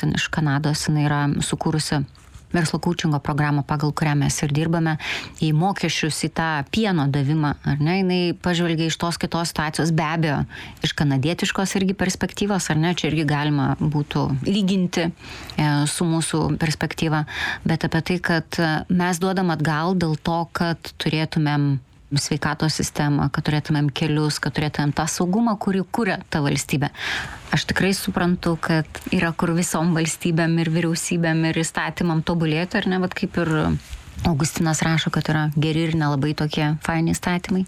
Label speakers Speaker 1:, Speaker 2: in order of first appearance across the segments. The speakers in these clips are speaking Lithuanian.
Speaker 1: ten iš Kanados, jinai yra sukūrusi verslo coachingo programą, pagal kurią mes ir dirbame, į mokesčius, į tą pieno davimą, ar ne, jinai pažvelgia iš tos kitos situacijos, be abejo, iš kanadietiškos irgi perspektyvos, ar ne, čia irgi galima būtų lyginti su mūsų perspektyva, bet apie tai, kad mes duodam atgal dėl to, kad turėtumėm sveikatos sistemą, kad turėtumėm kelius, kad turėtumėm tą saugumą, kurį kuria ta valstybė. Aš tikrai suprantu, kad yra kur visom valstybėm ir vyriausybėm ir įstatymam tobulėti, ar ne, bet kaip ir Augustinas rašo, kad yra geri ir nelabai tokie faini įstatymai,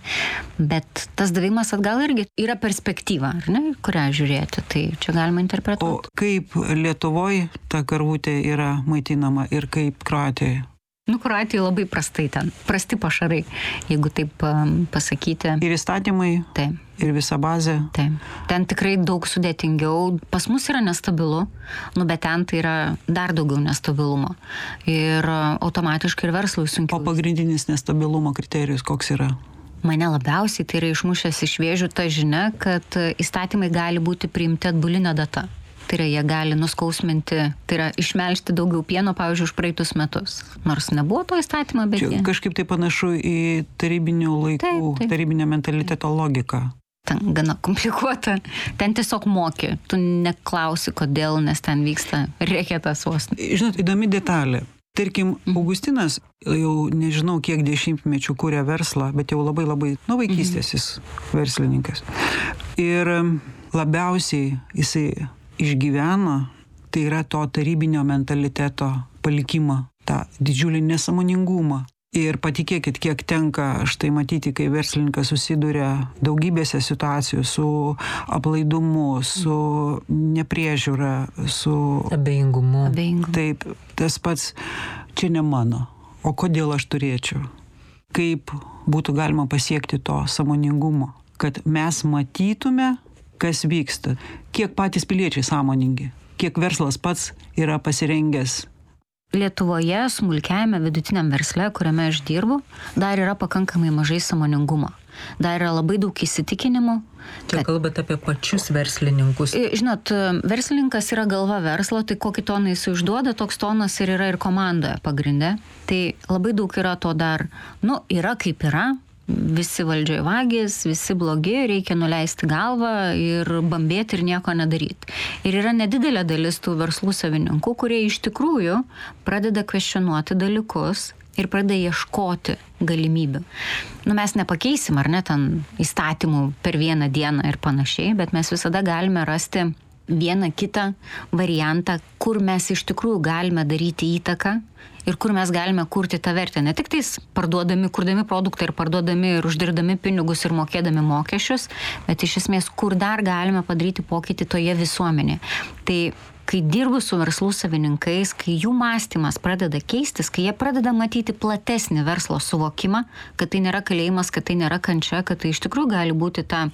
Speaker 1: bet tas davimas atgal irgi yra perspektyva, ar ne, kurią žiūrėti, tai čia galima interpretuoti.
Speaker 2: O kaip Lietuvoje ta karvutė yra maitinama ir kaip Kroatijoje?
Speaker 1: Kroatijoje labai prastai ten, prasti pašarai, jeigu taip pasakyti.
Speaker 2: Ir įstatymai,
Speaker 1: taip.
Speaker 2: Ir visa bazė.
Speaker 1: Taip. Ten tikrai daug sudėtingiau. Pas mus yra nestabilu, bet ten tai yra dar daugiau nestabilumo. Ir automatiškai ir verslui sunkiau.
Speaker 2: O pagrindinis nestabilumo kriterijus koks yra?
Speaker 1: Mane labiausiai tai yra išmušęs iš vėžių ta žinia, kad įstatymai gali būti priimti atbulinė data. Tai yra, jie gali nuskausminti, tai yra išmelžti daugiau pieno, pavyzdžiui, už praeitus metus. Nors nebuvo to įstatymą, bet
Speaker 2: čia kažkaip tai panašu į tarybinių laikų, taip. Tarybinio mentaliteto logiką.
Speaker 1: Ten gana komplikuota. Ten tiesiog moki. Tu neklausi, kodėl, nes ten vyksta reketas vos.
Speaker 2: Žinot, įdomi detalė. Tarkim, Augustinas jau nežinau kiek dešimtmečių kūrė verslą, bet jau labai nuo vaikystės jis verslininkas. Ir labiausiai jisai išgyveno, tai yra to tarybinio mentaliteto palikimą, tą didžiulį nesąmoningumą. Ir patikėkit, kiek tenka štai matyti, kai verslininkas susiduria daugybėse situacijų su aplaidumu, su nepriežiūra, su
Speaker 3: abejingumu.
Speaker 2: Taip, tas pats, čia ne mano. O kodėl aš turėčiau? Kaip būtų galima pasiekti to sąmoningumo, kad mes matytume, kas vyksta, kiek patys piliečiai sąmoningi, kiek verslas pats yra pasirengęs.
Speaker 1: Lietuvoje, smulkiajame vidutiniam versle, kuriame aš dirbu, dar yra pakankamai mažai sąmoningumo. Dar yra labai daug įsitikinimų.
Speaker 3: Čia kalbate apie pačius verslininkus.
Speaker 1: Žinot, verslininkas yra galva verslo, tai kokį toną jis užduoda, toks tonas ir yra ir komandoje pagrinde. Tai labai daug yra to dar, yra kaip yra. Visi valdžioje vagis, visi blogi, reikia nuleisti galvą ir bambėti ir nieko nedaryti. Ir yra nedidelė dalis tų verslų savininkų, kurie iš tikrųjų pradeda kvestionuoti dalykus ir pradeda ieškoti galimybių. Mes nepakeisim, ar ne, ten įstatymų per vieną dieną ir panašiai, bet mes visada galime rasti vieną kitą variantą, kur mes iš tikrųjų galime daryti įtaką ir kur mes galime kurti tą vertę. Ne tik tais kurdami produktą ir parduodami ir uždirbdami pinigus ir mokėdami mokesčius, bet iš esmės, kur dar galime padaryti pokytį toje visuomenėje. Tai kai dirbu su verslų savininkais, kai jų mąstymas pradeda keistis, kai jie pradeda matyti platesnį verslo suvokimą, kad tai nėra kalėjimas, kad tai nėra kančia, kad tai iš tikrųjų gali būti ta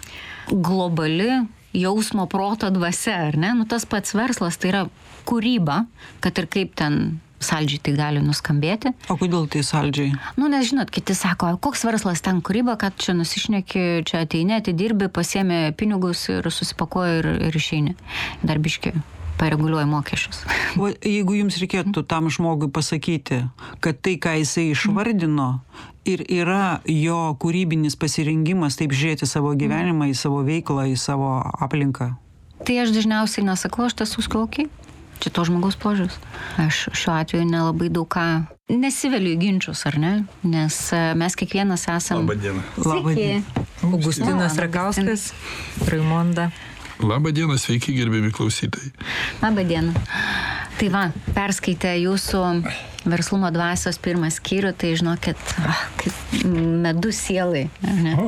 Speaker 1: globali jausmo proto dvasia, ar ne? Tas pats verslas tai yra kūryba, kad ir kaip ten saldžiai tai gali nuskambėti.
Speaker 2: O kodėl tai saldžiai?
Speaker 1: Nes žinot, kiti sako, koks verslas ten kūryba, kad čia nusišneki, čia ateini, atidirbi, pasiemi pinigus ir susipakuoji ir išeini. Dar biški pareguliuoja mokesčius.
Speaker 2: O jeigu jums reikėtų tam žmogui pasakyti, kad tai, ką jisai išvardino, ir yra jo kūrybinis pasirengimas taip žiūrėti savo gyvenimą, į savo veiklą, į savo aplinką?
Speaker 1: Tai aš dažniausiai nesakau, aš tas suskaukiai. Čia to žmogaus požiūris. Aš šiuo atveju nelabai daug ką nesiveliu į ginčius, ar ne? Nes mes kiekvienas esam...
Speaker 4: Labadiena.
Speaker 2: Labadiena.
Speaker 3: Augustinas Ragauskas, Raimonda.
Speaker 4: Labadiena, sveiki gerbiami klausytojai.
Speaker 1: Labadiena. Tai va, perskaitę jūsų verslumo dvasios pirmą skyrių, tai žinokit, kaip medus sielai, ar ne?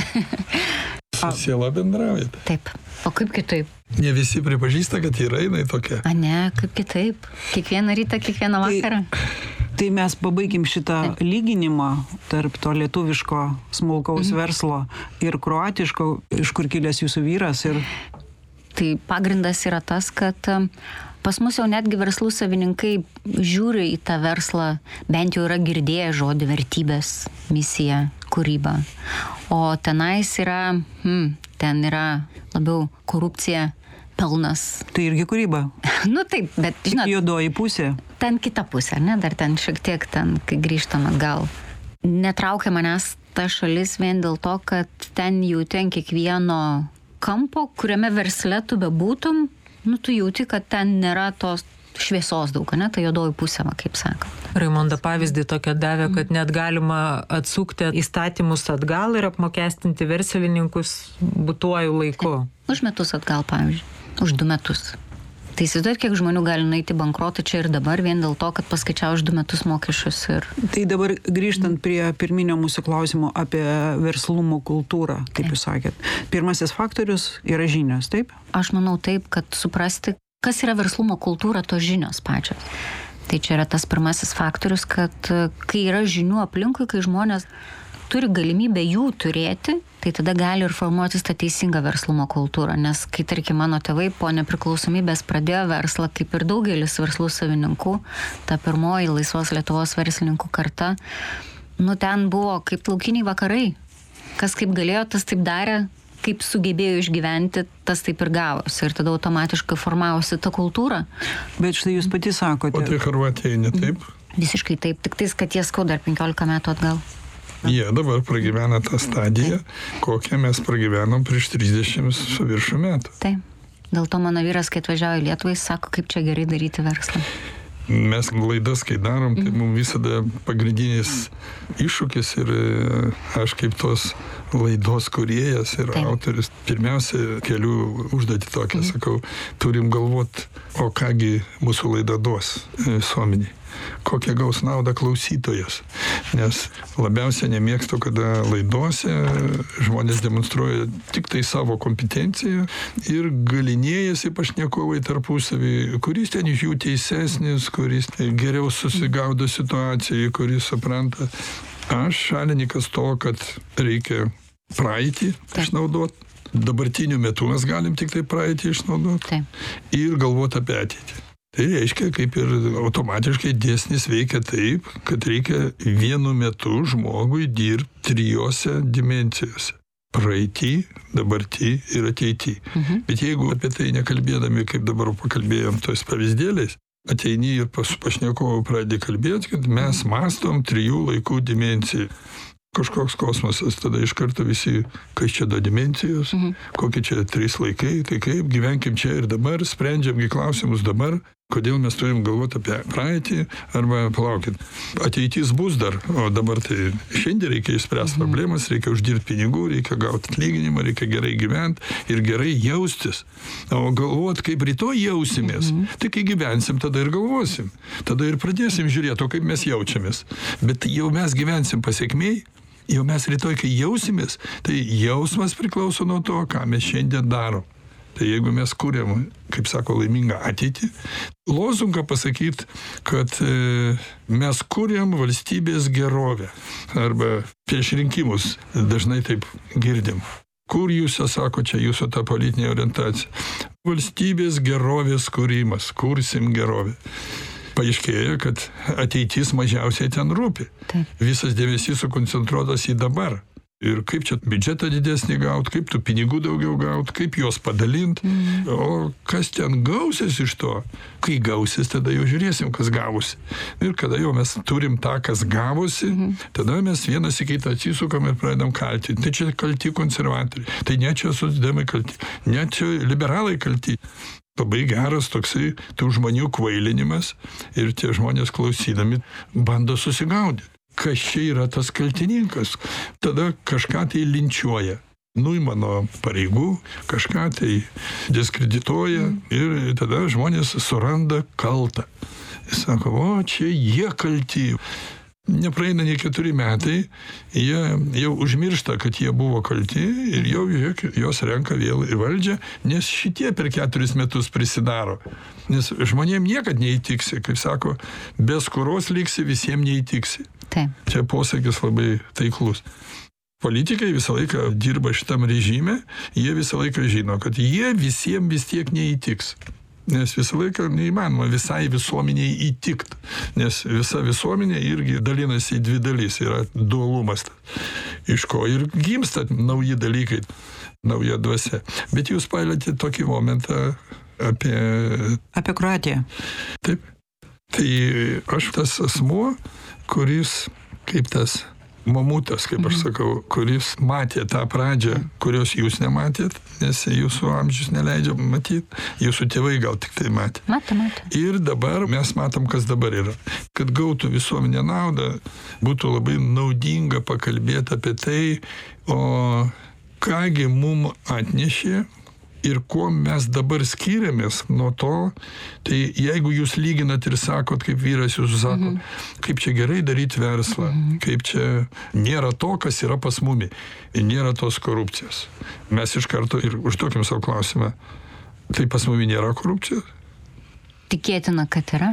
Speaker 4: Su siela bendraujate.
Speaker 1: Taip. O kaip kitaip?
Speaker 4: Ne visi pripažįsta, kad yra jinai tokia.
Speaker 1: Ne, kaip kitaip. Kiekvieną rytą, kiekvieną vakarą.
Speaker 2: Tai mes pabaigim šitą lyginimą tarp to lietuviško smulkaus verslo ir kroatiško, iš kur kilęs jūsų vyras.
Speaker 1: Tai pagrindas yra tas, kad pas mus jau netgi verslų savininkai žiūri į tą verslą, bent jau yra girdėję žodį vertybės, misija, kūryba. O tenais yra, ten yra labiau korupcija, pelnas.
Speaker 2: Tai irgi kūryba.
Speaker 1: Nu taip, bet žinot,
Speaker 2: Juodoji pusė.
Speaker 1: ten kita pusė, ne, dar ten šiek tiek ten, kai grįžtam atgal. Netraukia manęs ta šalis vien dėl to, kad ten jauti ant kiekvieno kampo, kuriame versle tu bebūtum, nu tu jauti, kad ten nėra tos šviesos daug, ne, ta juodoji pusė, va, kaip sako.
Speaker 3: Raimonda pavyzdį tokią davė, kad net galima atsukti įstatymus atgal ir apmokestinti verslininkus būtuoju laiku.
Speaker 1: Už metus atgal, pavyzdžiui. Už 2 metus. Tai įsivaizduojat, kiek žmonių gali nueiti bankrotą čia ir dabar vien dėl to, kad paskaičiavo už 2 metus mokesčius ir...
Speaker 2: Tai dabar grįžtant prie pirminio mūsų klausimo apie verslumo kultūrą, kaip jūs sakėt. Pirmasis faktorius yra žinios, taip?
Speaker 1: Aš manau taip, kad suprasti, kas yra verslumo kultūra, tos žinios pačios. Tai čia yra tas pirmasis faktorius, kad kai yra žinių aplinkui, kai žmonės turi galimybę jų turėti, tai tada gali ir formuotis tą teisingą verslumo kultūrą. Nes kai, tarkim, mano tėvai po nepriklausomybės pradėjo verslą, kaip ir daugelis verslų savininkų, ta pirmoji laisvos Lietuvos verslininkų karta, nu ten buvo kaip laukiniai vakarai. Kas kaip galėjo, tas taip darė, kaip sugebėjo išgyventi, tas taip ir gavosi. Ir tada automatiškai formavosi ta kultūra.
Speaker 2: Bet štai jūs pati sakote.
Speaker 4: O tai Chorvatijai ne taip?
Speaker 1: Visiškai taip, tik tais, kad jie skau dar 15 metų atgal.
Speaker 4: Jie dabar pragyvena tą stadiją, kokią mes pragyvenom prieš 30 su viršų metų.
Speaker 1: Taip. Dėl to mano vyras, kai atvažiavo į Lietuvą, jis sako, kaip čia gerai daryti verslą.
Speaker 4: Mes laidas, kai darom, tai mums visada pagrindinis iššūkis ir aš kaip tos laidos kūrėjas ir autorius, pirmiausia, keliu užduotį tokią, sakau, turim galvot, o kągi mūsų laida duos visuomeniai. Kokią gaus naudą klausytojas. Nes labiausiai nemėgstu, kada laidose žmonės demonstruoja tik tai savo kompetenciją ir galinėjasi pašnekovai tarpusavį, kuris ten iš jų teisesnis, kuris geriau susigaudo situacijoje, kuris supranta. Aš šalininkas to, kad reikia praeitį išnaudoti. Dabartiniu metu mes galim tik tai praeitį išnaudoti ir galvoti apie ateitį. Tai reiškia, kaip ir automatiškai dėsnis veikia taip, kad reikia vienu metu žmogui dirbti 3 dimensijose. Praeitį, dabartį ir ateitį. Bet jeigu apie tai nekalbėdami, kaip dabar pakalbėjom tos pavyzdėliais, ateini ir pašnekovų pradedi kalbėti, kad mes mąstom 3 laikų dimensijų. Kažkoks kosmosas, tada iš karto visi, kas čia 2 dimensijos, kokie čia 3 laikai, tai kaip gyvenkim čia ir dabar, sprendžiamgi klausimus dabar, kodėl mes turim galvoti apie praeitį, arba palaukit, ateitis bus dar, o dabar tai šiandien reikia išspręsti problemas, reikia uždirbti pinigų, reikia gauti atlyginimą, reikia gerai gyventi ir gerai jaustis. O galvot, kaip rytoj jausimės, tai kai gyvensim, tada ir galvosim. Tada ir pradėsim žiūrėti, o kaip mes jaučiamės. Bet jau mes gyvensim pasiekmei, jau mes rytoj, kai jausimės, tai jausmas priklauso nuo to, ką mes šiandien darom. Tai jeigu mes kūrėm, kaip sako, laimingą ateitį, lozungą pasakyti, kad mes kūrėm valstybės gerovę. Arba prieš rinkimus dažnai taip girdim. Kur jūs, sako, čia jūsų ta politinė orientacija? Valstybės gerovės kūrimas, kursim gerovę. Paaiškėjo, kad ateitis mažiausiai ten rūpi. Visas dėmesys sukoncentruotas į dabar. Ir kaip čia biudžetą didesnį gaut, kaip tų pinigų daugiau gaut, kaip juos padalint, o kas ten gausis iš to. Kai gausis, tada jau žiūrėsim, kas gavosi. Ir kada jau mes turim tą, kas gavosi, tada mes vienas į kitą atsisukam ir pradedam kaltinti. Tai čia kalti konservatoriai, tai ne čia socdemai kalti, ne čia liberalai kalti. Labai geras toksai tų žmonių kvailinimas ir tie žmonės klausydami bando susigaudyti. Kas čia yra tas kaltininkas? Tada kažką tai linčiuoja. Nuimano pareigų, kažką tai diskredituoja ir tada žmonės suranda kaltą. Jis sako, o čia jie kalti. Nepraeina nei 4 metai, jie jau užmiršta, kad jie buvo kalti ir jau jos renka vėl į valdžią, nes šitie per 4 metus prisidaro. Nes žmonėm niekad neįtiksi, kaip sako, be skuros liksi, visiems neįtiksi. Čia posakis labai taiklus. Politikai visą laiką dirba šitam režime, jie visą laiką žino, kad jie visiems vis tiek neįtiks. Nes visą laiką neįmanoma visai visuomeniai įtikt. Nes visa visuomenė irgi dalinasi į 2 dalis, yra dualumas. iš ko ir gimsta nauji dalykai, nauja dvasia. Bet jūs palietėte tokį momentą
Speaker 2: apie Kroatiją.
Speaker 4: Taip. Tai aš tas asmuo, kuris kaip tas mamutas, kaip aš sakau, kuris matė tą pradžią, kurios jūs nematėt, nes jūsų amžius neleidžia matyti, jūsų tėvai gal tik tai matė.
Speaker 1: Matė.
Speaker 4: Ir dabar mes matom, kas dabar yra. Kad gautų visuomenė naudą, būtų labai naudinga pakalbėti apie tai, o kągi mum atnešė ir kuo mes dabar skiriamės nuo to, tai jeigu jūs lyginat ir sakot, kaip vyras jūsų sako, kaip čia gerai daryti verslą, kaip čia nėra to, kas yra pas mumi, nėra tos korupcijos. Mes iš karto ir užduokim savo klausimą, tai pas mumi nėra korupcijos?
Speaker 1: Tikėtina, kad yra.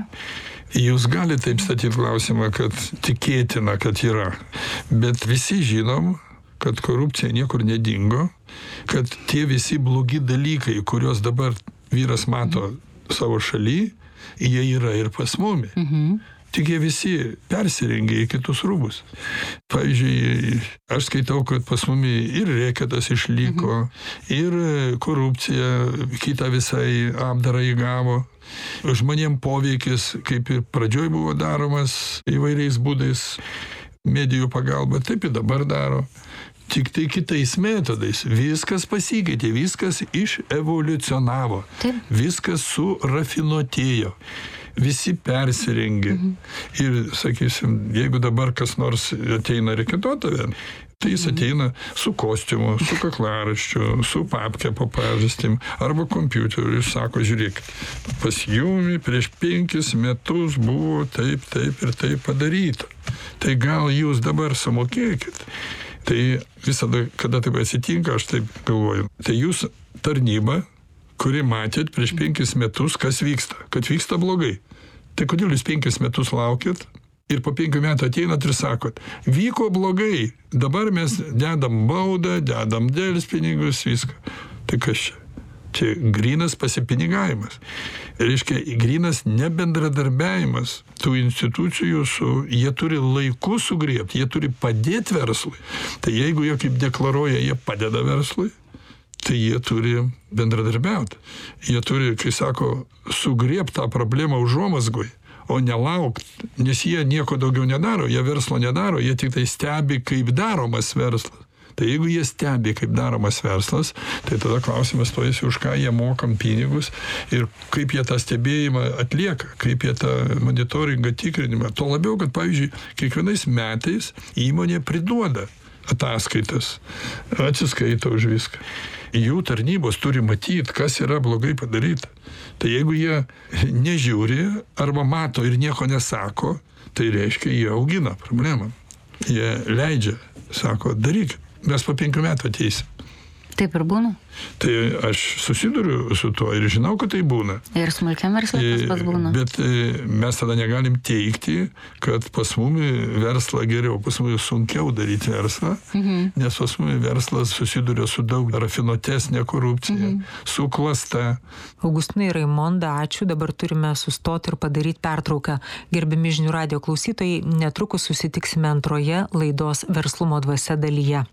Speaker 4: Jūs galite taip statyti klausimą, kad tikėtina, kad yra, bet visi žinom, kad korupcija niekur nedingo, kad tie visi blogi dalykai, kuriuos dabar vyras mato savo šaly, jie yra ir pas mumi. Tik jie visi persirengia į kitus rūbus. Pavyzdžiui, aš skaitau, kad pas mumi ir reketas išliko, ir korupcija kitą visai apdarą įgavo. Žmonėm poveikis, kaip ir pradžioj buvo daromas įvairiais būdais, medijų pagalba, taip ir dabar daro. Tik tai kitais metodais. Viskas pasikeitė, viskas iševoliucionavo, viskas surafinuotėjo, visi persirengė. Ir, sakysim, jeigu dabar kas nors ateina reketuotave, tai jis ateina su kostiumu, su kaklaraščiu, su papke po pažastim, arba kompiuteriu ir sako, žiūrėk, pas jumi prieš 5 metus buvo taip ir taip padaryta. Tai gal jūs dabar sumokėkit. Tai visada, kada taip atsitinka, aš taip galvoju, tai jūs tarnyba, kuri matėt prieš 5 metus, kas vyksta, kad vyksta blogai. Tai kodėl jūs 5 metus laukit ir po 5 metų ateinat ir sakot, vyko blogai, dabar mes dedam baudą, dedam delspinigus, viską. Tai kas čia? Čia grynas pasipinigavimas. Reiškia, grynas nebendradarbiavimas tų institucijų jie turi laiku sugriebti, jie turi padėti verslui. Tai jeigu jie kaip deklaruoja, jie padeda verslui, tai jie turi bendradarbiauti. Jie turi, kai sako, sugriebti tą problemą užuomazgoj, o nelaukti, nes jie nieko daugiau nedaro, jie verslo nedaro, jie tik tai stebi, kaip daromas verslas. Tai jeigu jie stebi, kaip daromas verslas, tai tada klausimas stojasi, už ką jie mokam pinigus ir kaip jie tą stebėjimą atlieka, kaip jie tą monitoringą tikrinimą. Tuo labiau, kad, pavyzdžiui, kiekvienais metais įmonė priduoda ataskaitas, atsiskaito už viską. Jų tarnybos turi matyti, kas yra blogai padaryta. Tai jeigu jie nežiūri arba mato ir nieko nesako, tai reiškia, jie augina problemą. Jie leidžia, sako, darykit. Mes po 5 metų ateisim.
Speaker 1: Taip ir būna.
Speaker 4: Tai aš susiduriu su tuo ir žinau, kad tai būna.
Speaker 1: Ir smulkiam verslui tas pats būna.
Speaker 4: Bet mes tada negalim teigti, kad pas mumi verslą geriau, pas mumi sunkiau daryti verslą, nes pas mumi verslas susiduria su daug rafinuotesnė korupcija, su klasta.
Speaker 3: Augustinai, Raimonda, ačiū. Dabar turime sustoti ir padaryti pertrauką. Gerbiami žinių radijo klausytojai, netrukus susitiksime antroje laidos Verslumo dvasia dalyje.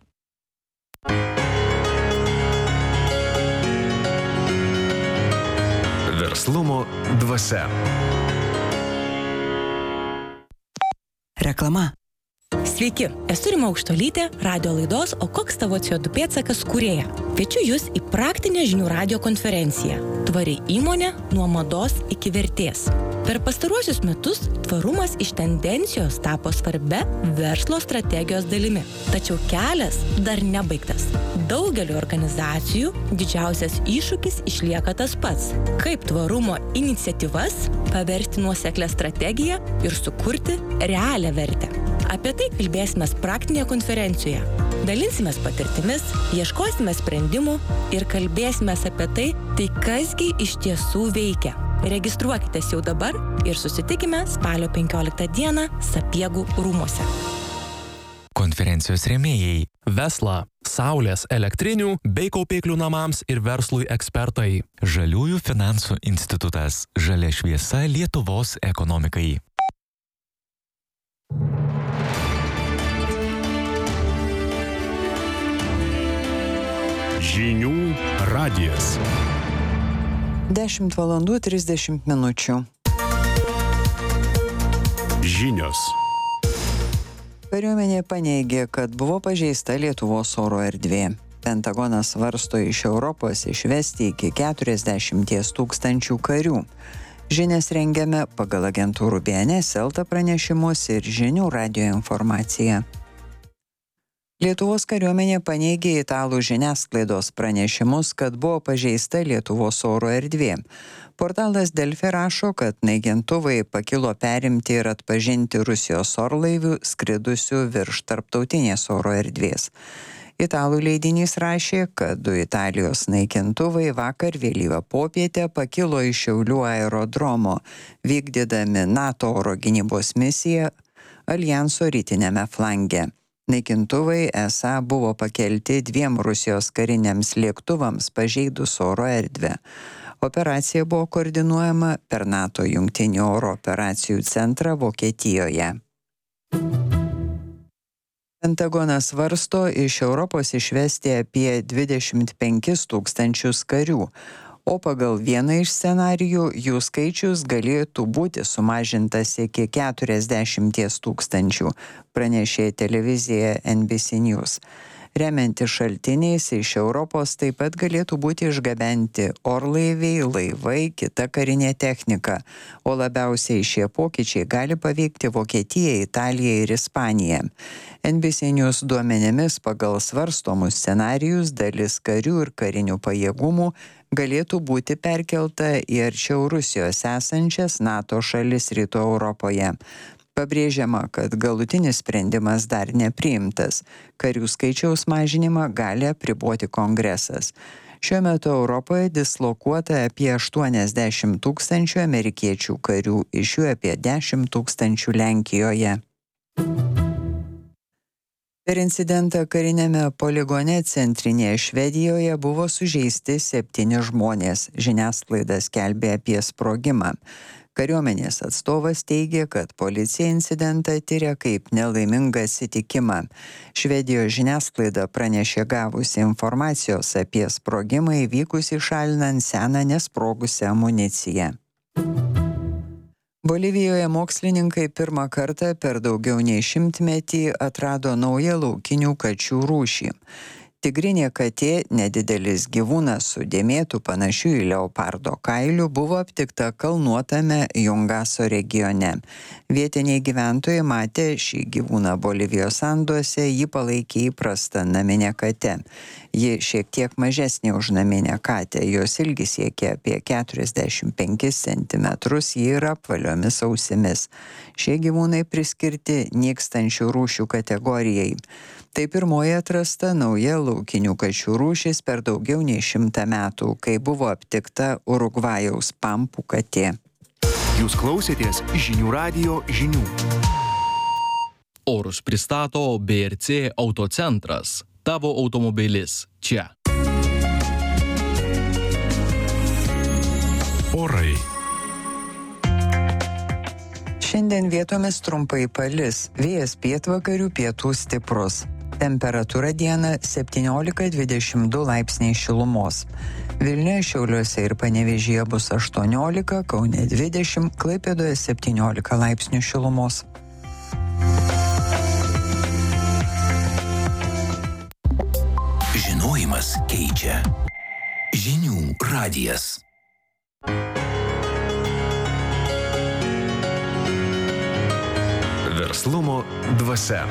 Speaker 5: Verslumo dvasia.
Speaker 6: Reklama. Sveiki, esu Rima Aukštuolytė, radio laidos O koks tavo CO2 pėdsakas kūrėja. Kviečiu jūs į praktinę žinių radijo konferenciją Tvari įmonė nuo mados iki vertės. Per pastaruosius metus tvarumas iš tendencijos tapo svarbia verslo strategijos dalimi. Tačiau kelias dar nebaigtas. Daugeliu organizacijų didžiausias iššūkis išlieka tas pats. Kaip tvarumo iniciatyvas paversti nuoseklią strategiją ir sukurti realią vertę. Apie tai kalbėsime praktinėje konferencijoje. Dalinsimės patirtimis, ieškosime sprendimų ir kalbėsime apie tai kasgi iš tiesų veikia. Registruokitės jau dabar ir susitikime spalio 15 dieną Sapiegų rūmuose.
Speaker 7: Konferencijos rėmėjai Vesla, Saulės elektrinių bei kaupiklių namams ir verslui ekspertai. Žaliųjų finansų institutas. Žalia šviesa Lietuvos ekonomikai.
Speaker 5: Žinių radijas.
Speaker 2: 10:30
Speaker 5: Žinios.
Speaker 2: Kariuomenė paneigė, kad buvo pažeista Lietuvos oro erdvė. Pentagonas svarsto iš Europos išvesti iki 40 000 karių. Žinias rengiame pagal agentūrų BNS, Elta pranešimus ir Žinių radijo informaciją. Lietuvos kariuomenė paneigė italų žiniasklaidos pranešimus, kad buvo pažeista Lietuvos oro erdvė. Portalas Delfi rašo, kad naikintuvai pakilo perimti ir atpažinti Rusijos orlaivių skridusių virš tarptautinės oro erdvės. Italų leidinys rašė, kad 2 Italijos naikintuvai vakar vėlyvą popietę pakilo iš Šiaulių aerodromo, vykdydami NATO oro gynybos misiją aljanso rytinėme flange. Naikintuvai esą buvo pakelti 2 Rusijos kariniams lėktuvams pažeidus oro erdvę. Operacija buvo koordinuojama per NATO jungtinių oro operacijų centrą Vokietijoje. Pentagonas svarsto iš Europos išvesti apie 25 000 karių, o pagal vieną iš scenarijų jų skaičius galėtų būti sumažintas iki 40 000, pranešė televizija NBC News. Remiantis šaltiniais, iš Europos taip pat galėtų būti išgabenti orlaiviai, laivai, kita karinė technika, o labiausiai šie pokyčiai gali paveikti Vokietiją, Italiją ir Ispaniją. NBC News duomenimis pagal svarstomus scenarijus dalis karių ir karinių pajėgumų galėtų būti perkelta į arčiau Rusijos esančias NATO šalis Rytų Europoje. Pabrėžiama, kad galutinis sprendimas dar nepriimtas. Karių skaičiaus mažinimą gali apriboti Kongresas. Šiuo metu Europoje dislokuota apie 80 000 amerikiečių karių, iš jų apie 10 000 Lenkijoje. Per incidentą karinėme poligone centrinėje Švedijoje buvo sužeisti 7 žmonės. Žiniasklaida skelbė apie sprogimą. Kariuomenės atstovas teigė, kad policija incidentą tiria kaip nelaimingą atsitikimą. Švedijos žiniasklaida pranešė gavusi informacijos apie sprogimą įvykusį šalinant seną nesprogusią amuniciją. Bolivijoje mokslininkai pirmą kartą per daugiau nei 100-metį atrado naują laukinių kačių rūšį. Tigrinė katė, nedidelis gyvūnas su dėmėtų panašių į leopardo kailių, buvo aptikta kalnuotame Jungaso regione. Vietiniai gyventojai matė šį gyvūną Bolivijos Anduose, jį palaikė įprasta naminė katė. Ji šiek tiek mažesnė už naminę katę, jos ilgis siekia apie 45 cm, ji yra apvaliomis ausimis. Šie gyvūnai priskirti nykstančių rūšių kategorijai. Tai pirmoji atrasta nauja laukinių kačių rūšis per daugiau nei 100 metų, kai buvo aptikta Urugvajaus pampų katė.
Speaker 5: Jūs klausėtės Žinių radijo žinių.
Speaker 7: Orus pristato BRC Autocentras. Tavo automobilis čia.
Speaker 5: Orai.
Speaker 2: Šiandien vietomis trumpai palis, vėjas pietvakarių pietų stiprus. Temperatūra dieną 17-22 laipsniai šilumos. Vilniuje, Šiauliuose ir Panevėžyje bus 18, Kaune 20, Klaipėdoje 17 laipsnių šilumos.
Speaker 8: Žinojimas keičia. Žinių radijas.
Speaker 5: Verslumo dvasia.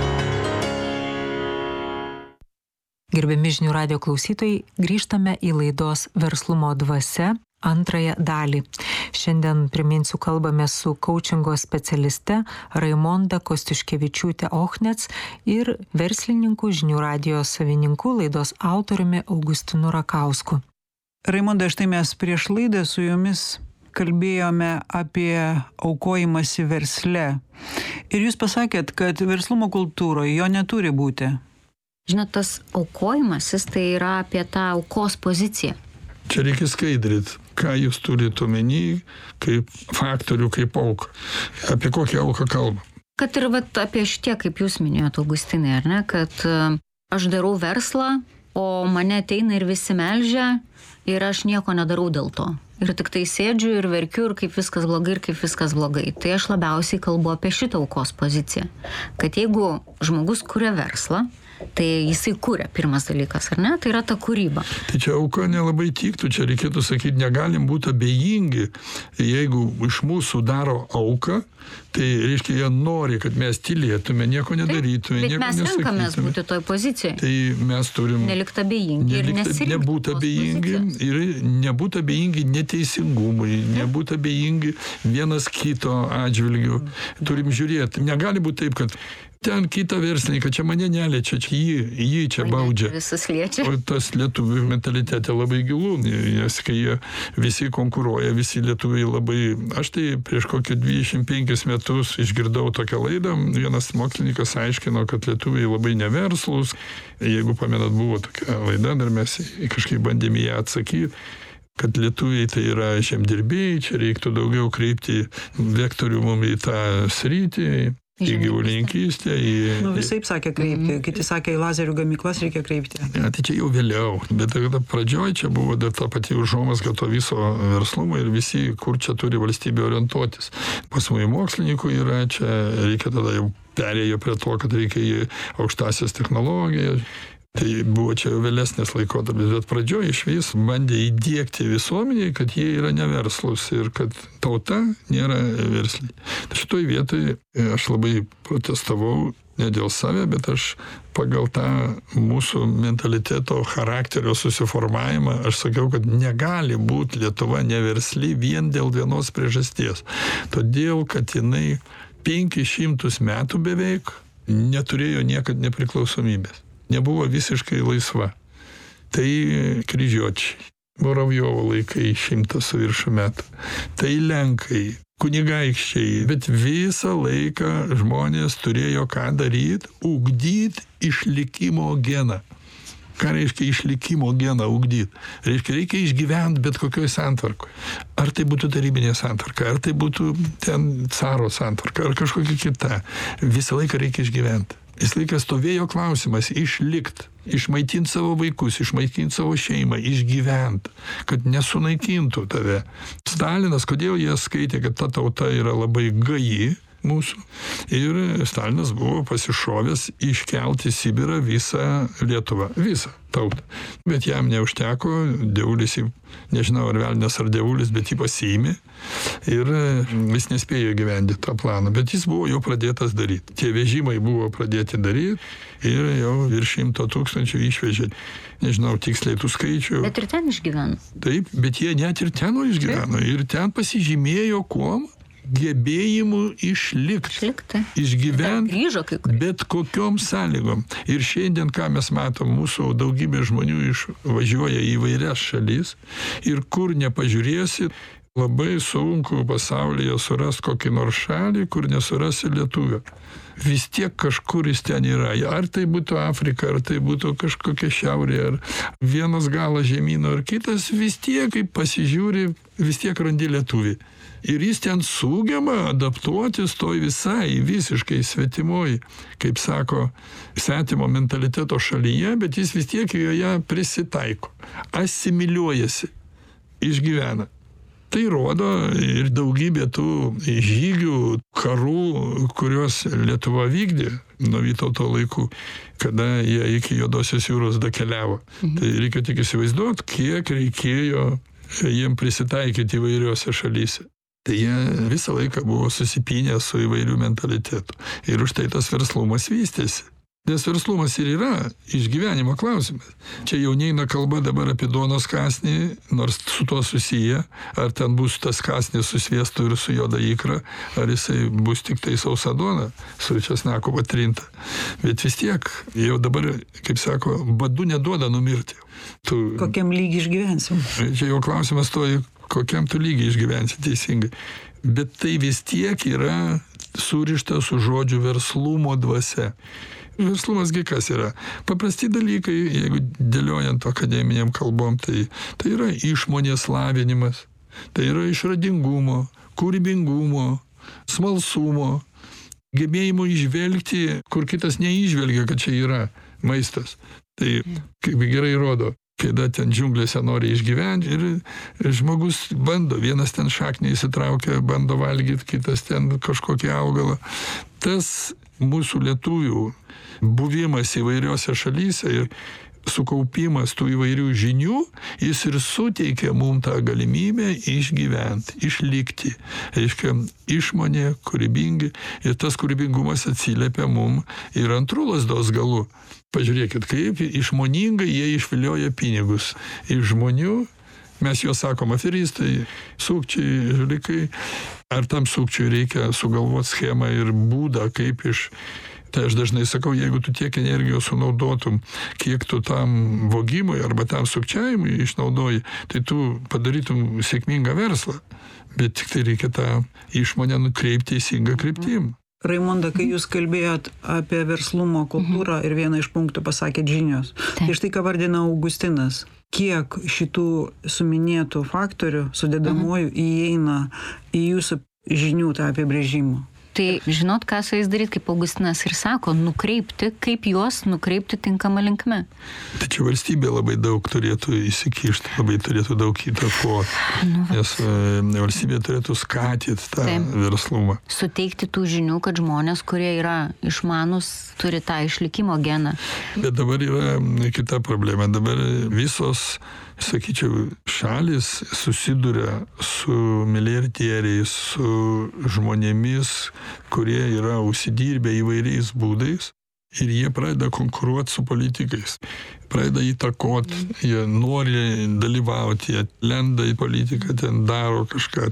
Speaker 3: Gerbiami Žinių radijo klausytojai, grįžtame į laidos Verslumo dvasia antrąją dalį. Šiandien, priminsiu, kalbame su coachingo specialiste Raimonda Kostiuškevičiūtė-Ochnec ir verslininku, Žinių radijo savininku, laidos autoriumi Augustinu Rakausku.
Speaker 2: Raimonda, štai mes prieš laidą su jumis kalbėjome apie aukojimąsi versle. Ir jūs pasakėt, kad verslumo kultūroje jo neturi būti.
Speaker 1: Žinot, tas aukojimasis tai yra apie tą aukos poziciją.
Speaker 4: Čia reikia skaidryti, ką jūs turite omeny, kaip faktorių, kaip auką. Apie kokią auką kalbam.
Speaker 1: Kad ir apie šitie, kaip jūs minėjote, Augustinai, ar ne, kad aš darau verslą o mane ateina ir visi melžia ir aš nieko nedarau dėl to. Ir tik tai sėdžiu ir verkiu ir kaip viskas blogai. Tai aš labiausiai kalbu apie šitą aukos poziciją. Kad jeigu žmogus kuria verslą, tai jisai kuria pirmas dalykas, ar ne? Tai yra ta kūryba.
Speaker 4: Tai čia auka nelabai tiktų, čia reikėtų sakyti, negalim būti abejingi. Jeigu iš mūsų daro auką, tai reiškia, jie nori, kad mes tylėtume, nieko nedarytume, nieko nesakytume. Bet mes renkamės būti toj pozicijoje. Tai mes turim
Speaker 1: nelikti abejingi ir nesirinkti.
Speaker 4: Nebūti abejingi ir nebūti abejingi neteisingumui, nebūti abejingi vienas kito atžvilgiu. Turim žiūrėti. Negali būti taip, kad ten kitą verslininką, čia mane neliečia, čia jį čia baudžia.
Speaker 1: Visus liečia.
Speaker 4: O tas lietuvių mentalitete labai gilu, nes kai jie visi konkuruoja, visi lietuviai labai... Aš tai prieš kokį 25 metus išgirdau tokią laidą, vienas mokslininkas aiškino, kad lietuviai labai neverslus. Jeigu pamenat, buvo tokia laida, dar mes kažkaip bandėme ją atsakyti, kad lietuviai tai yra žemdirbėjai, čia reiktų daugiau kreipti vektorių mum į tą sritį, į gyvulininkystę,
Speaker 2: visaip sakė kreipti, kiti sakė, į lazerių gamyklas reikia kreipti.
Speaker 4: Ne, tai čia jau vėliau, bet pradžioj čia buvo dar ta pati užuomazga to viso verslumo ir visi, kur čia turi valstybė orientuotis. Pas mūsų mokslininkų yra, čia reikia tada jau perėjo prie to, kad reikia į aukštasias technologijas. Tai buvo čia vėlesnis laikotarpis, bet pradžioje iš vis bandė įdiegti visuomeniai, kad jie yra neverslus ir kad tauta nėra versli. Tai šitoj vietoj aš labai protestavau, ne dėl save, bet aš pagal tą mūsų mentaliteto charakterio susiformavimą, aš sakiau, kad negali būti Lietuva neversli vien dėl vienos priežasties. Todėl, kad jinai 500 metų beveik neturėjo niekad nepriklausomybės. Nebuvo visiškai laisva. Tai kryžiuočiai, Muravjovo laikai 100 su viršų metų. Tai lenkai, kunigaikščiai, bet visą laiką žmonės turėjo ką daryti, ugdyti išlikimo geną. Ką reiškia išlikimo geną ugdyti? Reikia išgyventi bet kokioj santvarkoje. Ar tai būtų tarybinė santvarka, ar tai būtų ten caro santvarka, ar kažkokia kita. Visą laiką reikia išgyventi. Visą laiką stovėjo klausimas išlikti, išmaitinti savo vaikus, išmaitinti savo šeimą, išgyventi, kad nesunaikintų tave. Stalinas, kodėl jie skaitė, kad ta tauta yra labai gaji mūsų? Ir Stalinas buvo pasišovęs iškelti į Sibirą visą Lietuvą, visą tautą. Bet jam neužteko, dievulis, nežinau ar velnias ar dievulis, bet jį pasiėmė ir jis nespėjo gyventi tą planą, bet jis buvo jau pradėtas daryti. Tie vežimai buvo pradėti daryti ir jau virš 100 000 išvežė. Nežinau tiksliai tų skaičių.
Speaker 1: Bet ir ten išgyveno.
Speaker 4: Taip, bet jie net ir ten išgyveno. Ir ten pasižymėjo kuom? Gebėjimu išlikti, išgyventi bet kokiom sąlygom. Ir šiandien, ką mes matom, mūsų daugybė žmonių išvažiuoja į įvairias šalis ir kur nepažiūrėsi, labai sunku pasaulyje surasti kokį nors šalį, kur nesurasi lietuvio. Vis tiek kažkur jis ten yra. Ar tai būtų Afrika, ar tai būtų kažkokia šiaurė, ar vienas galas žemyno, ar kitas, vis tiek, kaip pasižiūri, vis tiek randi lietuvį. Ir jis ten sugeba adaptuotis toj visai visiškai svetimoj, kaip sako, svetimo mentaliteto šalyje, bet jis vis tiek joje prisitaiko, asimiliuojasi, išgyvena. Tai rodo ir daugybė tų žygių, karų, kuriuos Lietuva vykdė nuo Vytauto laikų, kada jie iki Juodosios jūros dakeliavo. Tai reikia tik įsivaizduoti, kiek reikėjo jiem prisitaikyti įvairiose šalyse. Tai jie visą laiką buvo susipynę su įvairių mentalitetų. Ir už tai tas verslumas vystėsi. Nes verslumas ir yra išgyvenimo klausimas. Čia jau neina kalba dabar apie duonos kąsnį, nors su tuo susiję, ar ten bus tas kąsnis su sviestu ir su juoda ikra, ar jisai bus tik tai sausa duona, su česnaku patrinta. Bet vis tiek, jau dabar, kaip sako, badu neduoda numirti.
Speaker 2: Kokiam lygiai išgyvensim?
Speaker 4: Čia jau klausimas to, kokiam tu lygiai išgyvensi teisingai. Bet tai vis tiek yra surišta su žodžiu verslumo dvasia. Verslumasgi kas yra? Paprasti dalykai, jeigu dėliojant akademiniam kalbom, tai yra išmonės lavinimas, tai yra išradingumo, kūrybingumo, smalsumo, gebėjimo įžvelgti, kur kitas neįžvelgia, kad čia yra maistas. Tai kaip gerai rodo, kada ten džiunglėse nori išgyventi ir žmogus bando, vienas ten šaknį įsitraukia, bando valgyti, kitas ten kažkokį augalą. Tas mūsų lietuvių buvimas įvairiose šalyse ir sukaupimas tų įvairių žinių, jis ir suteikia mums tą galimybę išgyventi, išlikti. Reiškia, išmonė, kūrybingi, ir tas kūrybingumas atsiliepia mums ir antrų lazdos galu. Pažiūrėkit, kaip išmoningai jie išvilioja pinigus iš žmonių. Mes juos sakom aferistai, sukčiai, žulikai. Ar tam sukčiui reikia sugalvoti schemą ir būdą, kaip iš... Tai aš dažnai sakau, jeigu tu tiek energijos sunaudotum, kiek tu tam vogimui arba tam sukčiavimui išnaudoji, tai tu padarytum sėkmingą verslą. Bet tik tai reikia tą išmonę nukreipti teisingą kryptim.
Speaker 2: Raimonda, kai jūs kalbėjot apie verslumo kultūrą ir vieną iš punktų pasakėt žinios. Tai štai ką vardina Augustinas. Kiek šitų suminėtų faktorių sudedamųjų įeina į jūsų žinių tą apibrėžimą?
Speaker 1: Tai žinot, ką su jais daryti, kaip Augustinas ir sako, nukreipti, kaip juos nukreipti tinkamą linkme.
Speaker 4: Tačiau valstybė labai daug turėtų įsikišti, labai turėtų daug įtakoti, nes valstybė turėtų skatyti tą verslumą.
Speaker 1: Suteikti tų žinių, kad žmonės, kurie yra išmanus, turi tą išlikimo geną.
Speaker 4: Bet dabar yra kita problema. Dabar visos, sakyčiau, šalis susiduria su milijardieriais, su žmonėmis, kurie yra užsidirbę įvairiais būdais ir jie pradeda konkuruoti su politikais. Pradeda įtakoti, jie nori dalyvauti, jie lenda į politiką, ten daro kažką.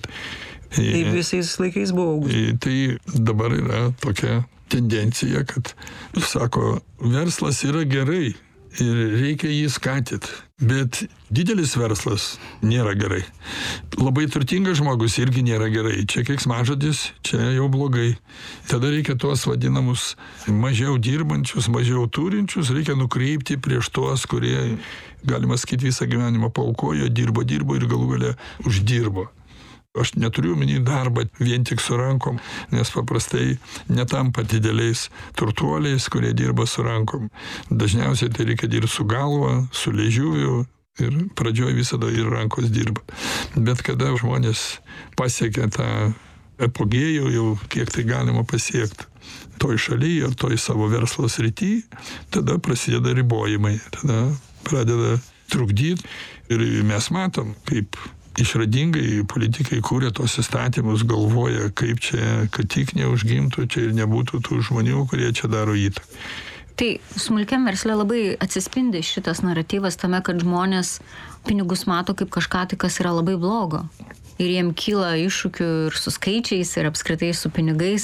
Speaker 2: Tai visais laikais buvo.
Speaker 4: Tai dabar yra tokia tendencija, kad, sako, verslas yra gerai ir reikia jį skatyti. Bet didelis verslas nėra gerai. Labai turtingas žmogus irgi nėra gerai. Čia keiksmažodis, čia jau blogai. Tada reikia tuos vadinamus mažiau dirbančius, mažiau turinčius, reikia nukreipti prieš tuos, kurie, galima sakyti, visą gyvenimą paaukojo, dirbo ir galų gale uždirbo. Aš neturiu omeny darbą vien tik su rankom, nes paprastai netampa dideliais turtuoliais, kurie dirba su rankom. Dažniausiai tai reikia dirbti su galva, su liežuviu ir pradžioj visada ir rankos dirba. Bet kada žmonės pasiekia tą apogėjų, jau kiek tai galima pasiekti toj šalyje ar toj savo verslo srity, tada prasideda ribojimai, tada pradeda trukdyti ir mes matom, kaip išradingai politikai kūrė tos įstatymus, galvoja, kaip čia, kad tik neužgimtų čia ir nebūtų tų žmonių, kurie čia daro įtaką.
Speaker 1: Tai smulkiam versle labai atsispindi šitas naratyvas tame, kad žmonės pinigus mato kaip kažką, tai kas yra labai blogo. Ir jiem kyla iššūkių ir su skaičiais, ir apskritai su pinigais.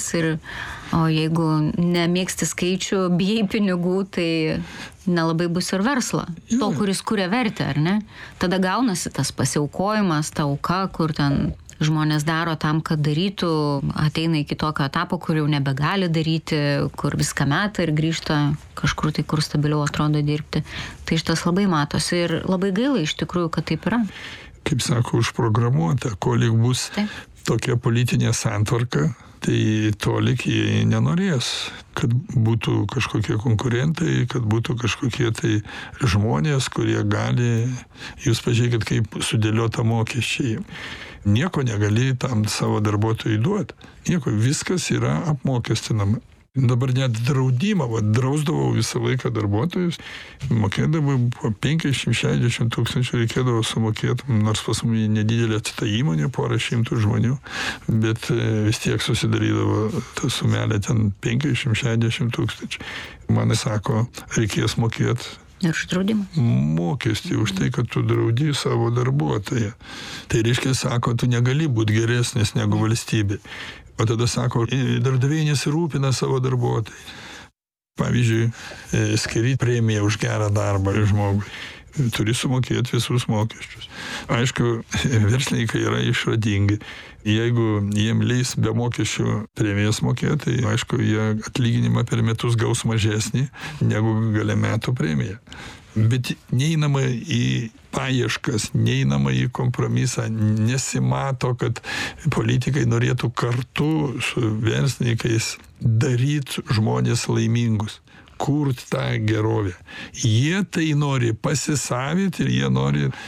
Speaker 1: O jeigu nemėgsti skaičių, bijai pinigų, tai nelabai bus ir versla. To, kuris kuria vertę, ar ne? Tada gaunasi tas pasiaukojimas, ta auka, kur ten žmonės daro tam, kad darytų, ateina iki tokio etapo, kur jau nebegali daryti, kur viską meta ir grįžta kažkur tai, kur stabiliau atrodo dirbti. Tai šitas labai matosi ir labai gaila iš tikrųjų, kad taip yra.
Speaker 4: Kaip sako, užprogramuota, ko lyg bus tokia politinė santvarka, tai to lyg jie nenorės, kad būtų kažkokie konkurentai, kad būtų kažkokie tai žmonės, kurie gali, jūs pažiūrėkit, kaip sudėliota mokesčiai. Nieko negali tam savo darbuotojui duoti. Nieko, viskas yra apmokestinama. Dabar net draudimą, drausdavau visą laiką darbuotojus, mokėdavau po 50-60 tūkstančių reikėdavo sumokėti, nors pas mane nedidelė ta įmonė, porą šimtų žmonių, bet vis tiek susidarydavo ta sumelė ten 50-60 tūkstančių. Man sako, reikės mokėti
Speaker 1: ir už draudimą.
Speaker 4: Mokestį už tai, kad tu draudi savo darbuotoją. Tai reiškia, sako, tu negali būti geresnis negu valstybė. O tada sako, darbdaviai nesirūpina savo darbuotojai. Pavyzdžiui, skirti premiją už gerą darbą žmogui. Turi sumokėti visus mokesčius. Aišku, verslininkai yra išradingi. Jeigu jiem leis be mokesčių premijas mokėti, tai aišku, jie atlyginimą per metus gaus mažesnį negu gale metų premiją. Bet neįnama į paieškas, neįnama į kompromisą, nesimato, kad politikai norėtų kartu su verslininkais daryti žmonės laimingus. kurt tą gerovę. Jie tai nori pasisavyti ir jie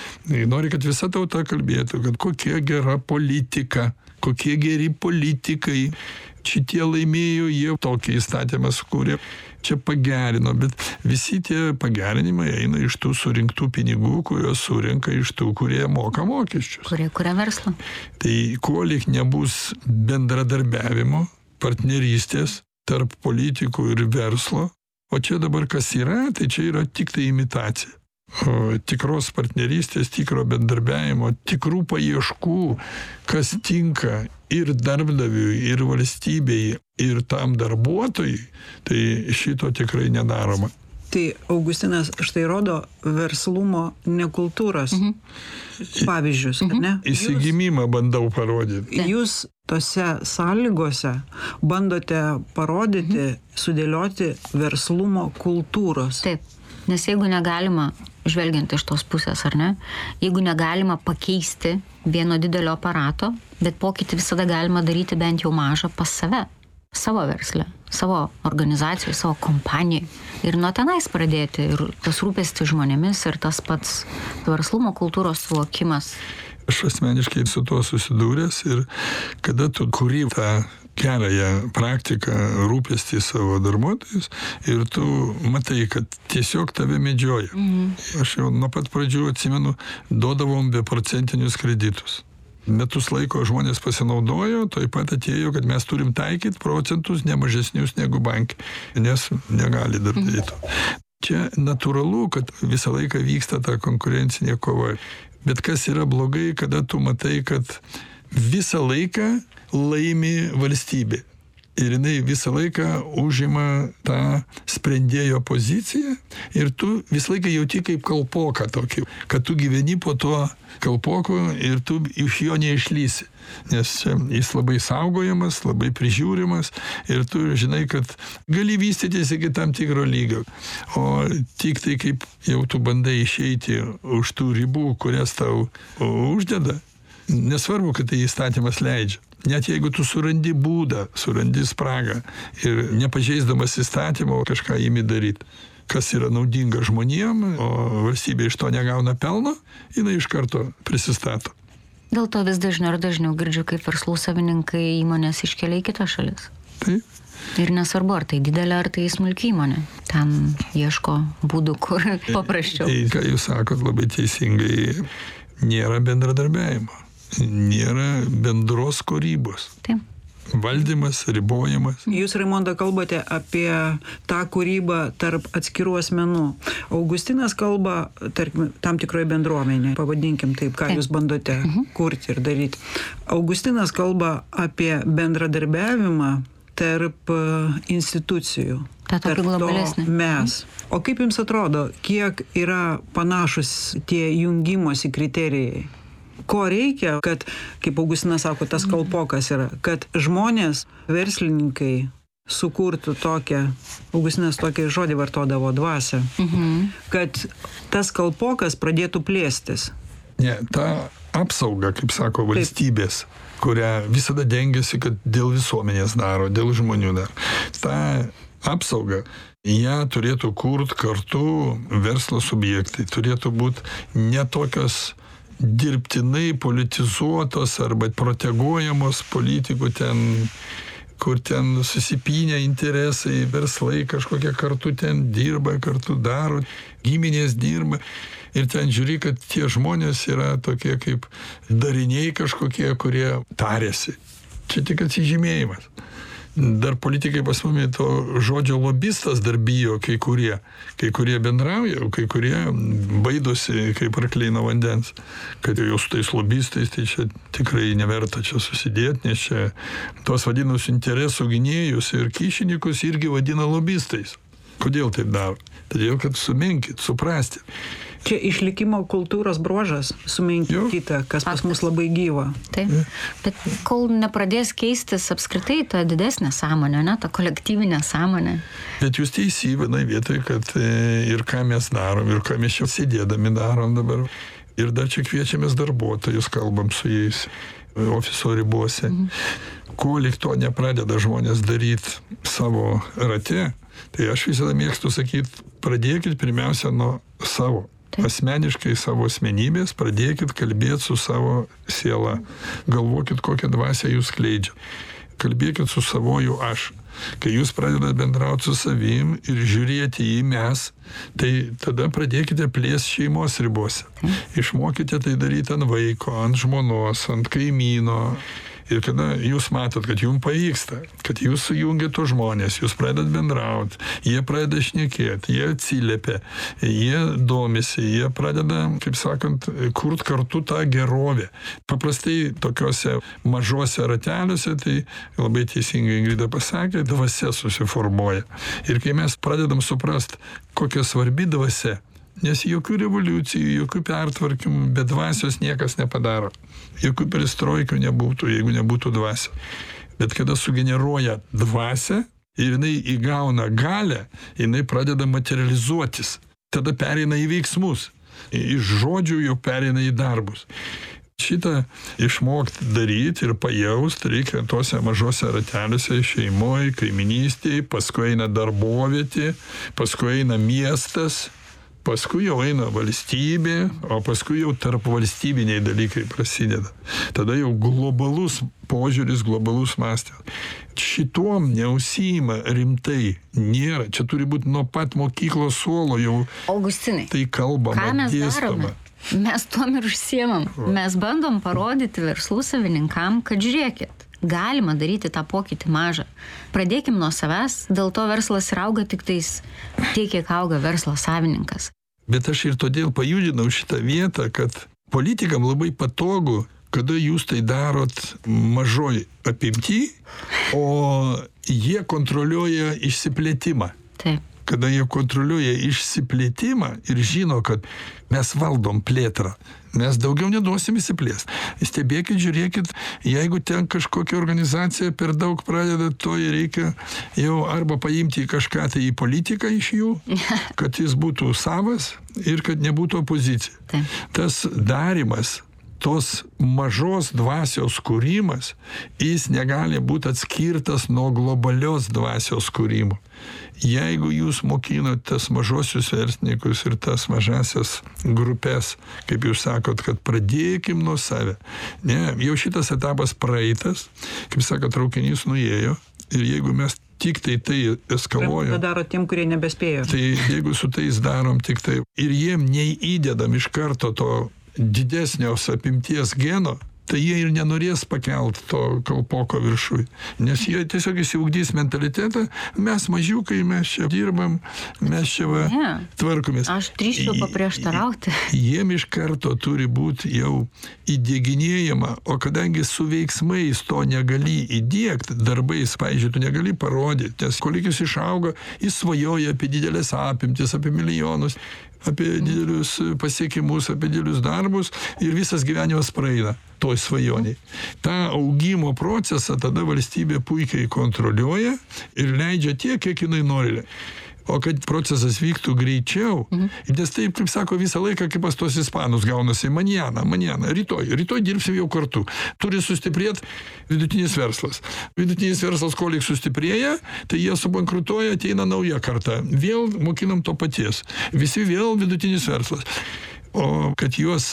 Speaker 4: nori, kad visa tauta kalbėtų, kad kokia gera politika, kokie geri politikai. Šitie laimėjo, jie tokį įstatymą sukūrė, čia pagerino, bet visi tie pagerinimai eina iš tų surinktų pinigų, kuriuos surinka iš tų, kurie moka mokesčius.
Speaker 1: Kurie kuria verslą.
Speaker 4: Tai kuo lyg nebus bendradarbiavimo, partnerystės tarp politikų ir verslo, o čia dabar kas yra, tai čia yra tik tai imitacija. O tikros partnerystės, tikro bendarbiavimo, tikrų paieškų, kas tinka ir darbdaviui, ir valstybei, ir tam darbuotojui, tai šito tikrai nedaroma.
Speaker 2: Tai Augustinas štai rodo verslumo nekultūros pavyzdžius, ar ne?
Speaker 4: Įsigimimą bandau parodyti.
Speaker 2: Jūs tose sąlygose bandote parodyti, sudėlioti verslumo kultūros.
Speaker 1: Taip, nes jeigu negalima, žvelgiant iš tos pusės, ar ne, jeigu negalima pakeisti vieno didelio aparato, bet pokytį visada galima daryti bent jau mažą pas save, savo versle, savo organizacijoje, savo kompanijoje. Ir nuo tenais pradėti, ir tas rūpestis žmonėmis, ir tas pats verslumo kultūros suvokimas.
Speaker 4: Aš asmeniškai su tuo susidūręs ir kada tu kuri tą gerąją praktiką, rūpestį savo darbuotojus ir tu matai, kad tiesiog tave medžioja. Aš jau nuo pat pradžių atsimenu, duodavom beprocentinius kreditus. Metus laiko žmonės pasinaudojo, taip pat atėjo, kad mes turim taikyti procentus nemažesnius negu bankai, nes negali darbdavyti. Čia natūralu, kad visą laiką vyksta ta konkurencinė kova. Bet kas yra blogai, kada tu matai, kad visą laiką laimi valstybė. Ir jinai visą laiką užima tą sprendėjo poziciją ir tu visą laiką jauti kaip kalpoką tokį, kad tu gyveni po tuo kalpoku ir tu iš jo neišlysi. Nes jis labai saugojamas, labai prižiūrimas ir tu žinai, kad gali vystytis iki tam tikro lygio. O tik tai kaip jau tu bandai išeiti už tų ribų, kurias tau uždeda, nesvarbu, kad tai įstatymas leidžia. Net jeigu tu surandi būdą, surandi spragą ir nepažeisdamas įstatymo kažką imi daryti, kas yra naudinga žmonėm, o valstybė iš to negauna pelno, jinai iš karto prisistato.
Speaker 1: Dėl to vis dažniau ir dažniau girdžiu, kaip verslų savininkai įmonės iškelia į kitas šalis.
Speaker 4: Taip.
Speaker 1: Ir nesvarbu, ar tai didelė, ar tai smulki įmonė. Ten ieško būdų, kur paprasčiau.
Speaker 4: Tai, ką jūs sakot labai teisingai, nėra bendradarbiavimo. Nėra bendros kūrybos.
Speaker 1: Taip.
Speaker 4: Valdymas, ribojimas.
Speaker 2: Jūs, Raimonda, kalbate apie tą kūrybą tarp atskirų asmenų. Augustinas kalba, tarkim, tam tikroje bendruomenėje, pavadinkim taip, ką jūs bandote kurti ir daryti. Augustinas kalba apie bendradarbiavimą tarp institucijų.
Speaker 1: Tarp globalesnė.
Speaker 2: Mes. O kaip jums atrodo, kiek yra panašus tie jungimosi kriterijai? Ko reikia, kad, kaip Augustinas sako, tas kalpokas yra, kad žmonės, verslininkai sukurtų tokią, Augustinas tokį žodį vartodavo, dvasią, kad tas kalpokas pradėtų plėstis.
Speaker 4: Ne, ta apsauga, kaip sako, valstybės, kurią visada dengiasi, kad dėl visuomenės daro, dėl žmonių daro. Ta apsauga, ją turėtų kurt kartu verslo subjektai, turėtų būti ne tokios dirbtinai politizuotos arba proteguojamos politikų ten, kur ten susipynę interesai, verslai kažkokie kartu ten dirba, kartu daro, giminės dirba. Ir ten žiūri, kad tie žmonės yra tokie kaip dariniai kažkokie, kurie tarėsi. Čia tik atsižymėjimas. Dar politikai pas mumis to žodžio lobistas dar bijo kai kurie bendrauja, o kai kurie baidosi kaip arkliai nuo vandens. Kad jau su tais lobistais, tai čia tikrai neverta čia susidėti, nes čia tos vadinus interesų gynėjus ir kyšininkus irgi vadina lobistais. Kodėl taip daro? Todėl, kad sumenkit, suprasti.
Speaker 2: Čia išlikimo kultūros bruožas sumenkinta, kas pas mus labai gyva.
Speaker 1: Taip, bet kol nepradės keistis apskritai ta didesnė sąmonė, ne, ta kolektyvinė sąmonė.
Speaker 4: Bet jūs teisi vienai vietoje, kad ir ką mes darom, ir ką mes čia sėdėdami darom dabar. Ir dar čia kviečiamės darbuotojus, kalbam su jais. ofiso ribose. Ko lik to nepradeda žmonės daryti savo rate, tai aš visada mėgstu sakyti, pradėkit pirmiausia nuo savo. Asmeniškai savo asmenybės, pradėkit kalbėti su savo siela. Galvokit, kokią dvasią jūs skleidžia. Kalbėkit su savoju aš. Kai jūs pradedat bendrauti su savim ir žiūrėti į mes, tai tada pradėkite plėsti šeimos ribose. Išmokite tai daryti ant vaiko, ant žmonos, ant kaimyno. Ir kada jūs matot, kad jums pavyksta, kad jūs sujungiat tos žmonės, jūs pradedat bendrauti, jie pradeda šnekėti, jie atsiliepia, jie domisi, jie pradeda, kaip sakant, kurt kartu tą gerovę. Paprastai tokiuose mažuose rateliuose, tai labai teisingai Ingrida pasakė, dvasia susiformuoja. Ir kai mes pradedam suprast, kokia svarbi dvasia, nes jokių revoliucijų, jokių pertvarkymų, be dvasios niekas nepadaro. Jokių perestroikių nebūtų, jeigu nebūtų dvasia. Bet kada sugeneruoja dvasią ir jinai įgauna galią, jinai pradeda materializuotis. Tada pereina į veiksmus. Iš žodžių jau pereina į darbus. Šitą išmokti daryti ir pajausti reikia tose mažose rateliuose, šeimoje, kaiminystėje, paskui eina darbovietė, paskui eina miestas, paskui jau eina valstybė, o paskui jau tarp valstybiniai dalykai prasideda. Tada jau globalus požiūris, globalus mąstymas. Šituom neužsiima rimtai, nėra. Čia turi būti nuo pat mokyklos suolo jau.
Speaker 1: Augustinai,
Speaker 4: tai kalbama,
Speaker 1: ką mes
Speaker 4: dėstoma.
Speaker 1: darome? Mes tuom ir užsiemam. Mes bandom parodyti verslų savininkam, kad žiūrėkit, galima daryti tą pokytį mažą. Pradėkim nuo savęs, dėl to verslas ir auga tik tais tiek, kiek auga verslo savininkas.
Speaker 4: Bet aš ir todėl pajudinau šitą vietą, kad politikam labai patogu, kada jūs tai darot mažoj apimty, o jie kontroliuoja išsiplėtimą.
Speaker 1: Taip.
Speaker 4: Kada jie kontroliuoja išsiplėtimą ir žino, kad mes valdom plėtrą, mes daugiau neduosim įsiplėsti. Stebėkit, žiūrėkit, jeigu ten kažkokia organizacija per daug pradeda, to reikia jau arba paimti kažką tai į politiką iš jų, kad jis būtų savas ir kad nebūtų opozicija.
Speaker 1: Taip.
Speaker 4: Tas darimas, tos mažos dvasios kūrimas, jis negali būti atskirtas nuo globalios dvasios kūrimo. Jeigu jūs mokinat tas mažosius verslininkus ir tas mažasias grupės, kaip jūs sakot, kad pradėkim nuo save. Ne, jau šitas etapas praeitas, kaip sakot, traukinys nuėjo ir jeigu mes tik tai eskaluojam.
Speaker 2: Ką daro tiem, kurie nebespėjo?
Speaker 4: Tai jeigu su tais darom tik tai ir jiem neįdedam iš karto to didesnios apimties geno, tai jie ir nenorės pakelt to kalpoko viršui. Nes jie tiesiog įsiugdys mentalitetą, mes mažiukai, mes čia dirbam, mes čia tvarkomės.
Speaker 1: Aš drįsčiau paprieštarauti.
Speaker 4: Jiem iš karto turi būti jau įdieginėjama, o kadangi su veiksmais to negali įdiegti, darbais, pavyzdžiui, tu negali parodyti, nes kolikis išauga, jis svajoja apie didelės apimtis, apie milijonus, apie didelius pasiekimus, apie didelius darbus ir visas gyvenimas praeina toj svajoniai. Ta augimo procesą tada valstybė puikiai kontroliuoja ir leidžia tiek, kiek jinai nori. O kad procesas vyktų greičiau, nes taip, kaip sako, visą laiką, kaip pas tos ispanus gaunasi, manjana, rytoj dirbsim jau kartu. Turi sustiprėti vidutinis verslas. Vidutinis verslas, kolik sustiprėja, tai jie subankrutuoja, ateina nauja karta. Vėl mokinam to paties. Visi vėl vidutinis verslas. O kad juos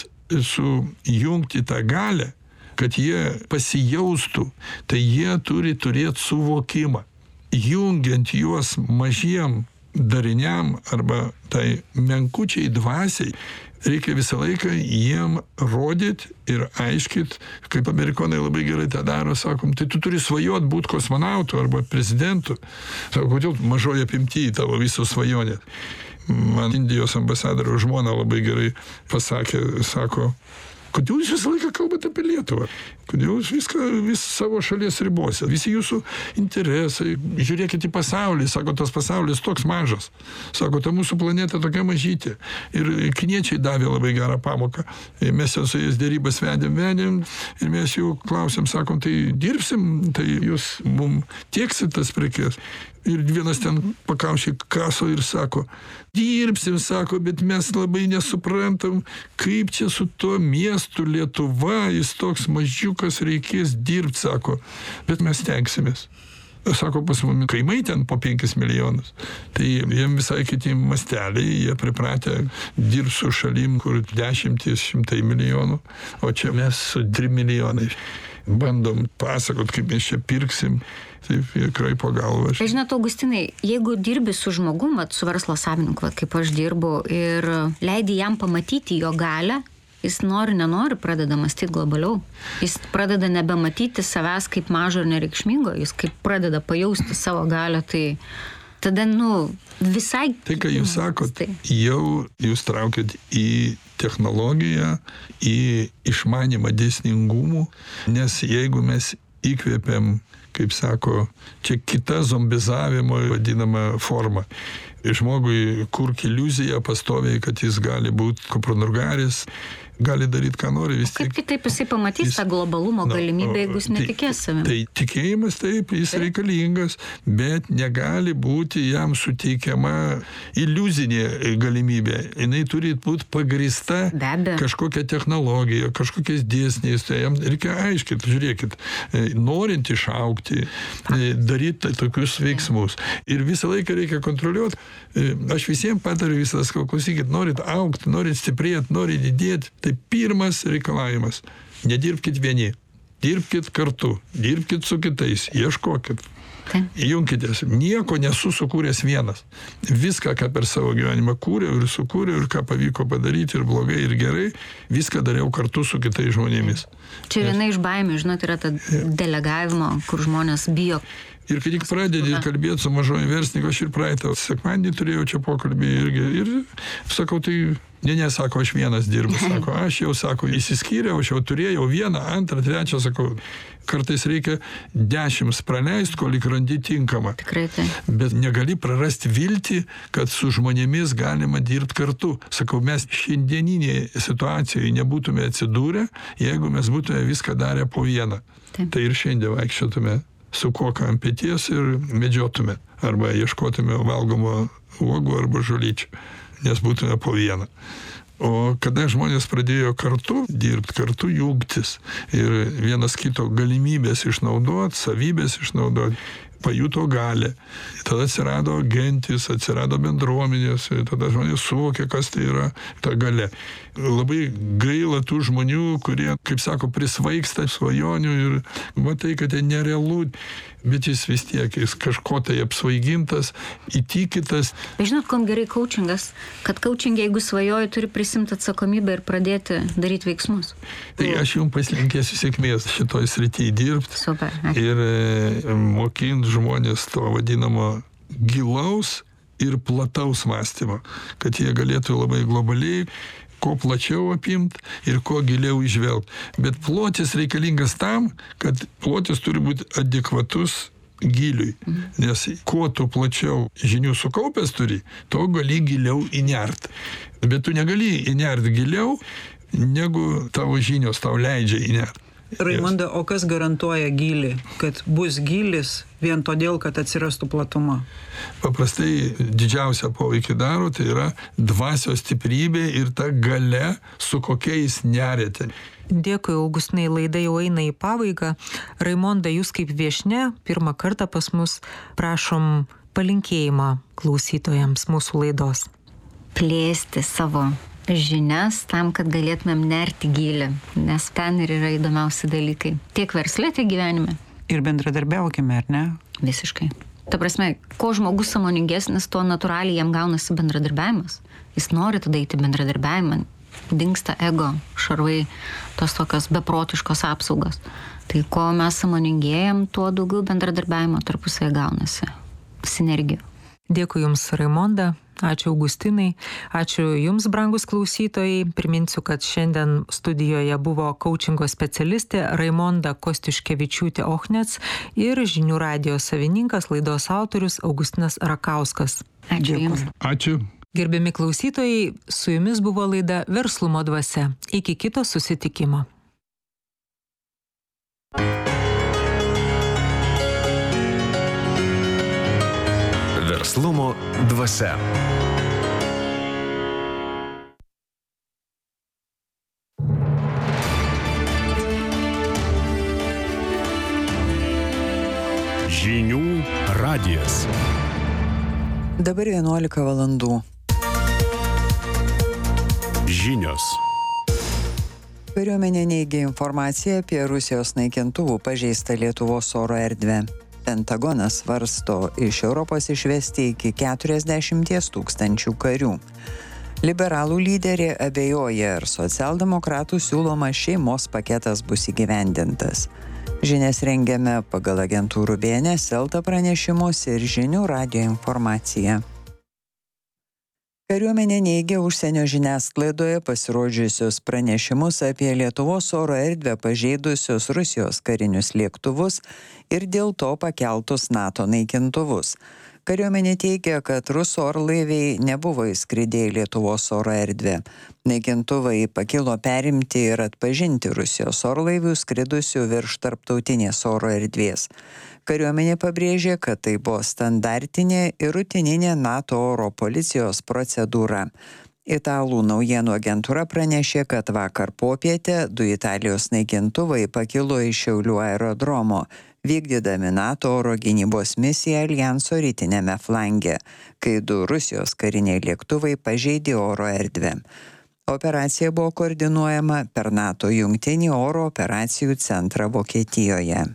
Speaker 4: sujungti tą galę, kad jie pasijaustų, tai jie turi turėti suvokimą. Jungiant juos mažiem dariniam arba tai menkučiai dvasiai, reikia visą laiką jiem rodyt ir aiškit, kaip amerikonai labai gerai tą daro, sakom, tai tu turi svajot būt kosmonautu arba prezidentu. Sako, kodėl mažoje apimty tavo visos svajonės? Man Indijos ambasadoriaus žmona labai gerai pasakė, sako, kodėl jūs visą laiką kalbate apie Lietuvą? Kodėl jūs vis savo šalies ribose? Visi jūsų interesai, žiūrėkite į pasaulį, sako, tas pasaulis toks mažas. Sako, ta mūsų planeta tokia mažytė. Ir kiniečiai davė labai gerą pamoką. Mes jau su jais dėrybas vedėm ir mes jau klausėm, sakom, tai dirbsim, tai jūs mums tieksit tas prekes. Ir vienas ten pakaušė kaso ir sako, dirbsim, sako, bet mes labai nesuprantam, kaip čia su tuo miestu Lietuva, jis toks mažiukas, reikės dirbti, sako, bet mes stengsimės. Sako, pas mumis kaimai ten po 5 milijonus. Tai jiem visai kiti masteliai, jie pripratę dirbti su šalim, kur 10-100 milijonų, o čia mes su 3 milijonai. Bandom pasakot, kaip mes čia pirksim, taip ir kraipo galvą.
Speaker 1: Žinot, Augustinai, jeigu dirbi su žmogum, su verslo savininku, kaip aš dirbu, ir leidi jam pamatyti jo galią, jis nenori pradeda mąstyti globaliau. Jis pradeda nebematyti savęs kaip mažo ir nereikšmingo, jis kaip pradeda pajausti savo galią, tai tada, visai...
Speaker 4: Tai, ką jūs sakot, jau jūs traukiat į technologiją, į išmanymą dėsningumų, nes jeigu mes įkvėpiam, kaip sako, čia kita zombizavimo vadinama forma. Žmogui kurk iliuziją pastoviai, kad jis gali būti kupranurgaris, gali daryti, ką nori, vis tiek.
Speaker 1: Kaip kitaip jisai pamatys tą globalumo galimybę, jeigu jis netikės savimi?
Speaker 4: Tai tikėjimas taip, jis reikalingas, bet negali būti jam suteikiama iliuzinė galimybė. Jinai turi būti pagrįsta kažkokia technologija, kažkokiais dėsniais. Tai jam reikia aiškiai, žiūrėkit, norint išaugti, daryti tokius veiksmus. Ir visą laiką reikia kontroliuoti. Aš visiems patariu visas, klausykit, norit augti, norit stiprėti, norit didėti. Tai pirmas reikalavimas. Nedirbkit vieni. Dirbkit kartu. Dirbkit su kitais. Ieškokit. Junkitės. Nieko nesu sukūręs vienas. Viską, ką per savo gyvenimą kūriau ir sukūriau, ir ką pavyko padaryti, ir blogai, ir gerai, viską dariau kartu su kitais žmonėmis.
Speaker 1: Čia viena iš baimių, žinot, yra ta delegavimo, kur žmonės bijo.
Speaker 4: Ir kai tik pradedi kalbėti su mažoju verslininku, aš ir praeitą sekmadienį turėjau čia pokalbį ir sakau, tai sako, aš vienas dirbu, sako, aš jau, sako, įsiskyriau, aš jau turėjau 1, 2, 3, sakau, kartais reikia 10 praleist, kol randi tinkamą.
Speaker 1: Tikrai tai.
Speaker 4: Bet negali prarasti viltį, kad su žmonėmis galima dirbti kartu. Sakau, mes šiandieninėje situacijoje nebūtume atsidūrę, jeigu mes būtume viską darę po vieną. Taip. Tai ir šiandien vaikščiotume su koka ant peties ir medžiotume. Arba ieškotume valgomo uogų arba žolyčių, nes būtume po vieną. O kada žmonės pradėjo kartu dirbti, kartu jungtis ir vienas kito galimybės išnaudoti, savybės išnaudoti, pajuto galią. Tada atsirado gentis, atsirado bendruomenės, tada žmonės suvokė, kas tai yra ta galia. Labai gaila tų žmonių, kurie, kaip sako, prisvaigsta svajonių ir matai, kad tai nerealu, bet jis vis tiek, jis kažko tai apsvaigintas, įtikytas.
Speaker 1: Bet žinot, kom gerai coachingas, kad coaching, jeigu svajoji, turi prisimti atsakomybę ir pradėti daryti veiksmus.
Speaker 4: Tai aš jums pasilinkėsiu sėkmės šitoj srityje dirbti.
Speaker 1: Super.
Speaker 4: Ir mokinti žmonės to vadinamo gilaus ir plataus mąstymo, kad jie galėtų labai globaliai, kuo plačiau apimt ir kuo giliau įžvelgti. Bet plotis reikalingas tam, kad plotis turi būti adekvatus giliui. Nes kuo tu plačiau žinių sukaupęs turi, to gali giliau įnert. Bet tu negali įnert giliau, negu tavo žinios tau leidžia įnert.
Speaker 2: Raimonda, o kas garantuoja gylį? Kad bus gylis vien todėl, kad atsirastų platuma?
Speaker 4: Paprastai didžiausią poveikį daro, tai yra dvasios stiprybė ir ta galia, su kokiais nerėte.
Speaker 3: Dėkui, Augustinai, laida jau eina į pabaigą. Raimonda, jūs kaip viešnia, pirmą kartą pas mus, prašom palinkėjimą klausytojams mūsų laidos.
Speaker 1: Plėsti savo žinias tam, kad galėtumėm nerti gylį, nes ten ir yra įdomiausi dalykai. Tiek versle, tiek gyvenime.
Speaker 2: Ir bendradarbiaukime, ar ne?
Speaker 1: Visiškai. Ta prasme, kuo žmogus sąmoningesnis, tuo natūraliai jam gaunasi bendradarbiavimas. Jis nori tada eiti bendradarbiavimą. Dingsta ego, šarvai, tos tokios beprotiškos apsaugos. Tai kuo mes sąmoningėjam, tuo daugiau bendradarbiavimo tarpusai gaunasi. Sinergijų.
Speaker 3: Dėkui Jums, Raimonda. Ačiū Augustinai. Ačiū Jums, brangus klausytojai. Priminsiu, kad šiandien studijoje buvo coachingo specialistė Raimonda Kostiuškevičiūtė-Ochnec ir Žinių radijo savininkas, laidos autorius Augustinas Rakauskas.
Speaker 1: Ačiū Jums.
Speaker 4: Ačiū.
Speaker 3: Gerbiami klausytojai, su Jumis buvo laida Verslumo dvasia. Iki kito susitikimo.
Speaker 5: Verslumo dvasia. Žinių radijas.
Speaker 2: Dabar 11 valandų.
Speaker 5: Žinios.
Speaker 2: Kariuomenė neigia informaciją apie Rusijos naikintuvų pažeistą Lietuvos oro erdvę. Pentagonas svarsto iš Europos išvesti iki 40 000 karių. Liberalų lyderė abejoja, ar socialdemokratų siūlomas šeimos paketas bus įgyvendintas. Žinias rengiame pagal agentūrų BNS, Elta pranešimus ir Žinių radijo informaciją. Kariuomenė neigia užsienio žiniasklaidoje pasirodžiusius pranešimus apie Lietuvos oro erdvę pažeidusius Rusijos karinius lėktuvus ir dėl to pakeltus NATO naikintuvus. Kariuomenė teigia, kad rusų orlaiviai nebuvo įskridę į Lietuvos oro erdvę. Naikintuvai pakilo perimti ir atpažinti Rusijos orlaivių skridusių virš tarptautinės oro erdvės. Kariuomenė pabrėžė, kad tai buvo standartinė ir rutininė NATO oro policijos procedūra. Italų naujienų agentūra pranešė, kad vakar popietę 2 Italijos naikintuvai pakilo iš Šiaulių aerodromo, vykdydami NATO oro gynybos misiją Aljanso rytinėme flange, kai 2 Rusijos kariniai lėktuvai pažeidė oro erdvę. Operacija buvo koordinuojama per NATO jungtinį oro operacijų centrą Vokietijoje.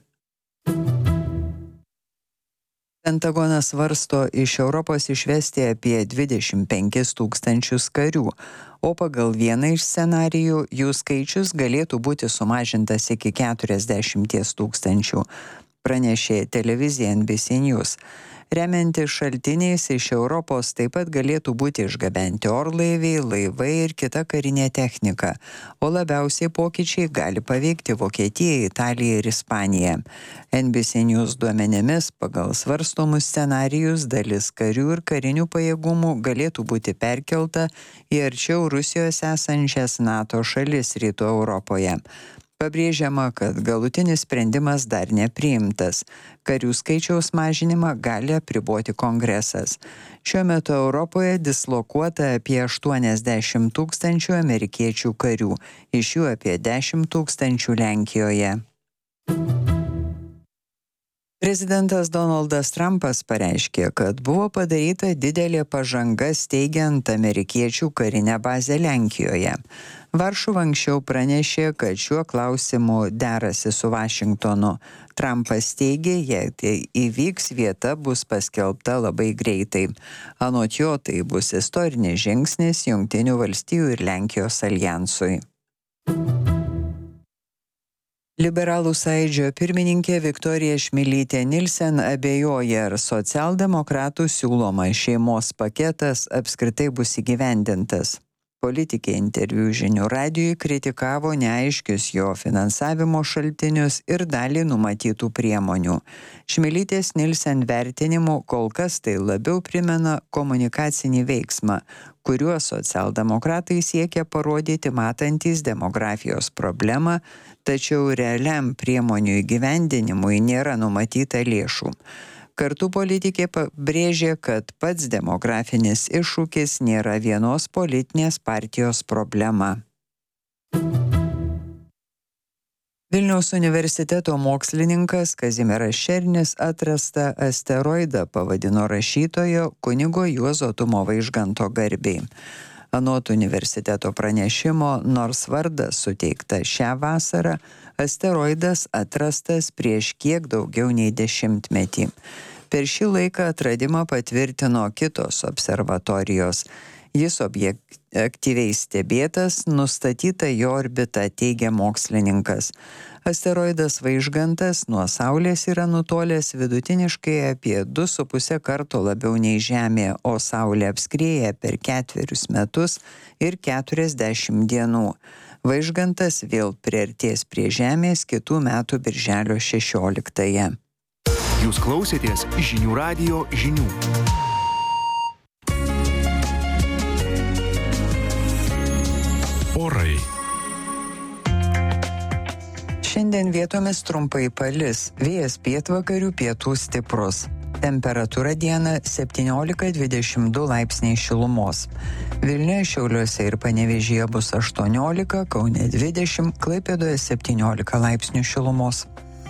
Speaker 2: Pentagonas svarsto iš Europos išvesti apie 25 000 karių, o pagal vieną iš scenarijų jų skaičius galėtų būti sumažintas iki 40 000, pranešė televizija NBC News. Remiantis šaltiniais iš Europos taip pat galėtų būti išgabenti orlaiviai, laivai ir kita karinė technika, o labiausiai pokyčiai gali paveikti Vokietiją, Italiją ir Ispaniją. NBC News duomenimis pagal svarstomus scenarijus dalis karių ir karinių pajėgumų galėtų būti perkelta į arčiau Rusijos esančias NATO šalis Rytų Europoje. Pabrėžiama, kad galutinis sprendimas dar nepriimtas. Karių skaičiaus mažinimą gali apriboti Kongresas. Šiuo metu Europoje dislokuota apie 80 000 amerikiečių karių, iš jų apie 10 000 Lenkijoje. Prezidentas Donaldas Trumpas pareiškė, kad buvo padaryta didelė pažanga steigiant amerikiečių karinę bazę Lenkijoje. Varšuva anksčiau pranešė, kad šiuo klausimu derasi su Vašingtonu. Trumpas teigė, jei tai įvyks, vieta bus paskelbta labai greitai. Anot jo, tai bus istorinis žingsnis Jungtinių valstijų ir Lenkijos aljansui. Liberalų sąjūdžio pirmininkė Viktorija Čmilytė Nilsen abejoja, ar socialdemokratų siūlomas šeimos paketas apskritai bus įgyvendintas. Politikė interviu Žinių radijui kritikavo neaiškius jo finansavimo šaltinius ir dalį numatytų priemonių. Čmilytės Nilsen vertinimu kol kas tai labiau primena komunikacinį veiksmą, kuriuo socialdemokratai siekia parodyti matantys demografijos problemą, tačiau realiam priemonių įgyvendinimui nėra numatyta lėšų. Kartu politikė pabrėžė, kad pats demografinis iššūkis nėra vienos politinės partijos problema. Vilniaus universiteto mokslininkas Kazimieras Šernis atrastą asteroidą pavadino rašytojo kunigo Juozo Tumo Vaižganto garbei. Anot universiteto pranešimo, nors vardas suteiktas šią vasarą, asteroidas atrastas prieš kiek daugiau nei 10 metų. Per šį laiką atradimą patvirtino kitos observatorijos. Jis aktyviai stebėtas, nustatyta jo orbita, teigia mokslininkas. Asteroidas Vaižgantas nuo Saulės yra nutolęs vidutiniškai apie 2,5 karto labiau nei Žemė, o Saulė apskrieja per 4 metus ir 40 dienų. Vaižgantas vėl priartės prie Žemės kitų metų birželio 16.
Speaker 5: Jūs klausėtės Žinių radijo žinių. Orai.
Speaker 2: Šiandien vietomis trumpai palis, vėjas pietvakarių pietų stiprus.
Speaker 9: Temperatūra dieną 17-22 laipsniai šilumos. Vilniuje, Šiauliuose ir Panevėžyje bus 18, Kaune 20, Klaipėdoje 17 laipsnių šilumos.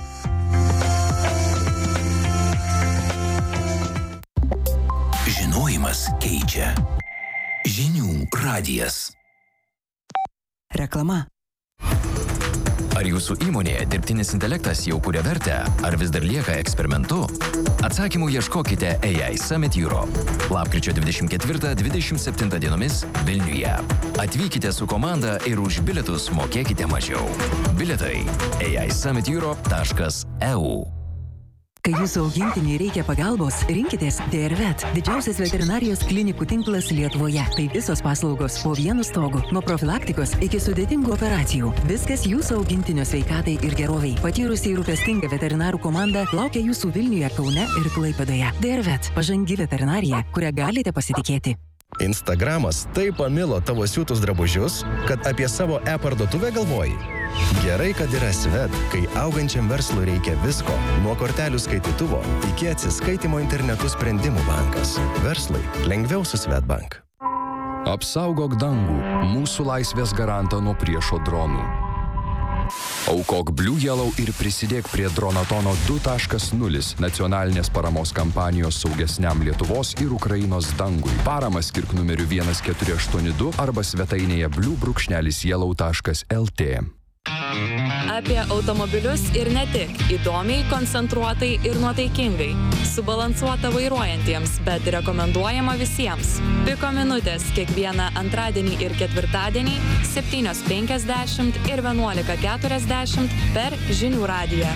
Speaker 8: Žinojimas keičia. Žinių radijas.
Speaker 9: Reklama.
Speaker 10: Ar jūsų įmonėje dirbtinis intelektas jau kuria vertę, ar vis dar lieka eksperimentu? Atsakymų ieškokite AI Summit Europe. Lapkričio 24-27 dienomis Vilniuje. Atvykite su komanda ir už bilietus mokėkite mažiau. Bilietai aisummiteurope.eu.
Speaker 11: Kai jūsų augintiniai reikia pagalbos, rinkitės DRVet, didžiausias veterinarijos klinikų tinklas Lietuvoje. Tai visos paslaugos po vienu stogu, nuo profilaktikos iki sudėtingų operacijų. Viskas jūsų augintinio sveikatai ir geroviai. Patyrusi ir rūpestinga veterinarų komanda laukia jūsų Vilniuje, Kaune ir Klaipėdoje. DRVet – pažangi veterinarija, kurią galite pasitikėti.
Speaker 12: Instagramas taip pamilo tavo siūtus drabužius, kad apie savo e-parduotuvę galvoji. Gerai, kad yra Svet, kai augančiam verslui reikia visko, nuo kortelių skaitytuvo iki atsiskaitimo internetu sprendimų bankas. Verslui lengviau su Svetbank.
Speaker 13: Apsaugok dangų, mūsų laisvės garantą nuo priešo dronų. Aukok Blue Yellow ir prisidėk prie Dronatono 2.0 nacionalinės paramos kampanijos saugesniam Lietuvos ir Ukrainos dangui. Paramą skirk numeriu 1482 arba svetainėje blue-yellow.lt.
Speaker 14: Apie automobilius ir ne tik. Įdomiai, koncentruotai ir nuotaikingai. Subalansuota vairuojantiems, bet rekomenduojama visiems. Piko minutės kiekvieną antradienį ir ketvirtadienį 7:50 ir 11:40 per Žinių radiją.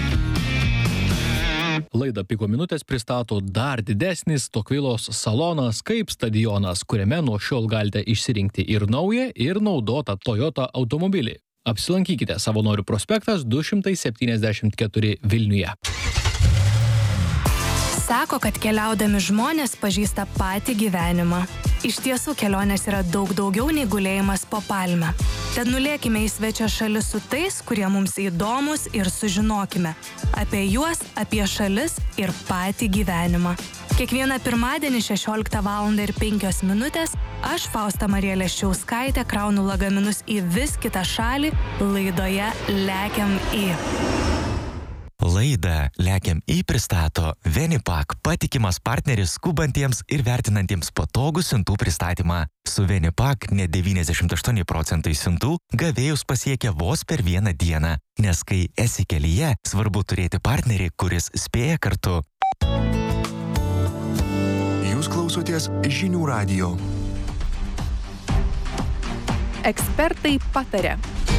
Speaker 7: Laidą Piko minutės pristato dar didesnis Tokvilos salonas kaip stadionas, kuriame nuo šiol galite išsirinkti ir naują, ir naudotą Toyota automobilį. Apsilankykite Savanorių prospektas 274 Vilniuje.
Speaker 15: Sako, kad keliaudami žmonės pažįsta patį gyvenimą. Iš tiesų, kelionės yra daug daugiau nei gulėjimas po palme. Tad nulėkime į svečią šalis su tais, kurie mums įdomus ir sužinokime apie juos, apie šalis ir patį gyvenimą. Kiekvieną pirmadienį 16:05 aš, Fausta Marija Leščiauskaitė, kraunu lagaminus į vis kitą šalį laidoje Lekiam į.
Speaker 16: Laidą Lekiam į pristato Venipak, patikimas partneris skubantiems ir vertinantiems patogų siuntų pristatymą. Su Venipak net 98% siuntų gavėjus pasiekia vos per vieną dieną, nes kai esi kelyje, svarbu turėti partnerį, kuris spėja kartu.
Speaker 5: Jūs klausotės Žinių radijo.
Speaker 17: Ekspertai pataria.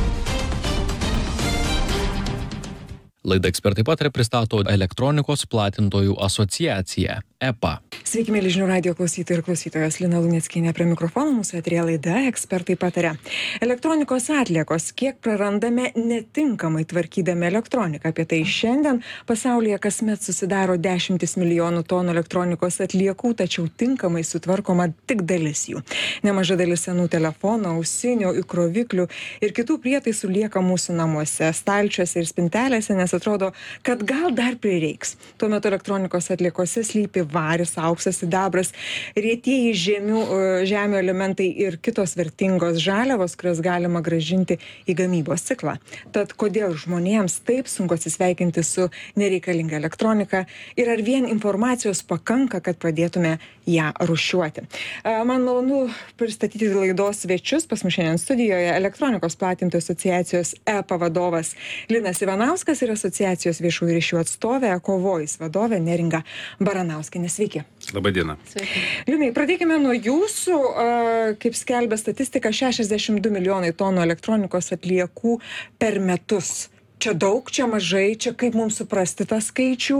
Speaker 7: Laida Ekspertai pataria pristato elektronikos platintojų asociacija EPA.
Speaker 18: Sveiki, mėly Žinių radijo klausytojai ir klausytojos. Lina Luneckienė prie mikrofono, mūsų eteryje laida Ekspertai pataria. Elektronikos atliekos, kiek prarandame netinkamai tvarkydami elektroniką. Apie tai šiandien pasaulyje kasmet susidaro 10 milijonų tonų elektronikos atliekų, tačiau tinkamai sutvarkoma tik dalis jų. Nemaža dalis senų telefonų, ausinių, įkroviklių ir kitų prietaisų lieka mūsų namuose, stalčiuose ir spintelėse, nes atrodo, kad gal dar prireiks. Tuo metu elektronikos atliekose slypi varis, auksas, sidabras, rietieji žemių elementai ir kitos vertingos žaliavos, kurias galima grąžinti į gamybos ciklą. Tad kodėl žmonėms taip sunku atsisveikinti su nereikalinga elektronika ir ar vien informacijos pakanka, kad pradėtume ją rūšiuoti. Man malonu pristatyti laidos svečius. Pas mus šiandien studijoje elektronikos platintojų asociacijos EPA vadovas Linas Ivanauskas ir asociacijos viešųjų ryšių atstovė Ekovojs vadovė Neringa Baranauskienė. Sveiki.
Speaker 19: Labą dieną.
Speaker 18: Sveiki. Linai, pradėkime nuo jūsų. Kaip skelbia statistika, 62 milijonai tonų elektronikos atliekų per metus. Čia daug, čia mažai, čia kaip mums suprasti tą skaičių.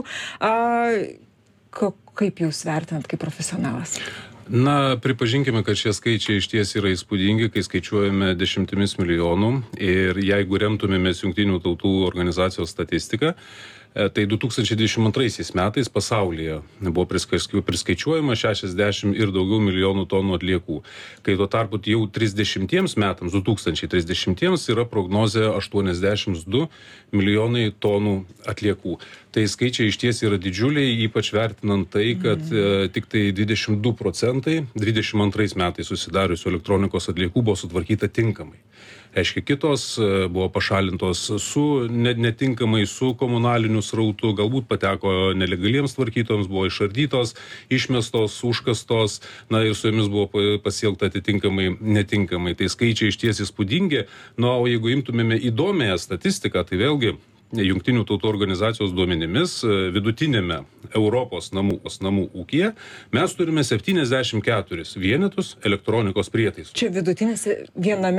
Speaker 18: Kaip jūs vertinat kaip profesionalas?
Speaker 19: Na, pripažinkime, kad šie skaičiai iš ties yra įspūdingi, kai skaičiuojame 10 milijonų ir jeigu remtumėmės Jungtinių tautų organizacijos statistiką, tai 2022 metais pasaulyje buvo priskaičiuojama 60 ir daugiau milijonų tonų atliekų, kai tuo tarpu jau 30 metams, 2030 yra prognozė 82 milijonai tonų atliekų. Tai skaičiai išties yra didžiuliai, ypač vertinant tai, kad tik tai 22% 22 metais susidariusių elektronikos atliekų buvo sutvarkyta tinkamai. Reiškia, kitos buvo pašalintos su netinkamai su komunaliniu srautu, galbūt pateko nelegaliems tvarkytojams, buvo išardytos, išmestos, užkastos, na ir su jomis buvo pasielgta atitinkamai netinkamai. Tai skaičiai išties įspūdingi. O jeigu imtumėme įdomiąją statistiką, tai vėlgi Jungtinių tautų organizacijos duomenimis vidutinėme Europos namų ūkyje mes turime 74 vienetus elektronikos prietaisų.
Speaker 18: Čia vidutinis viename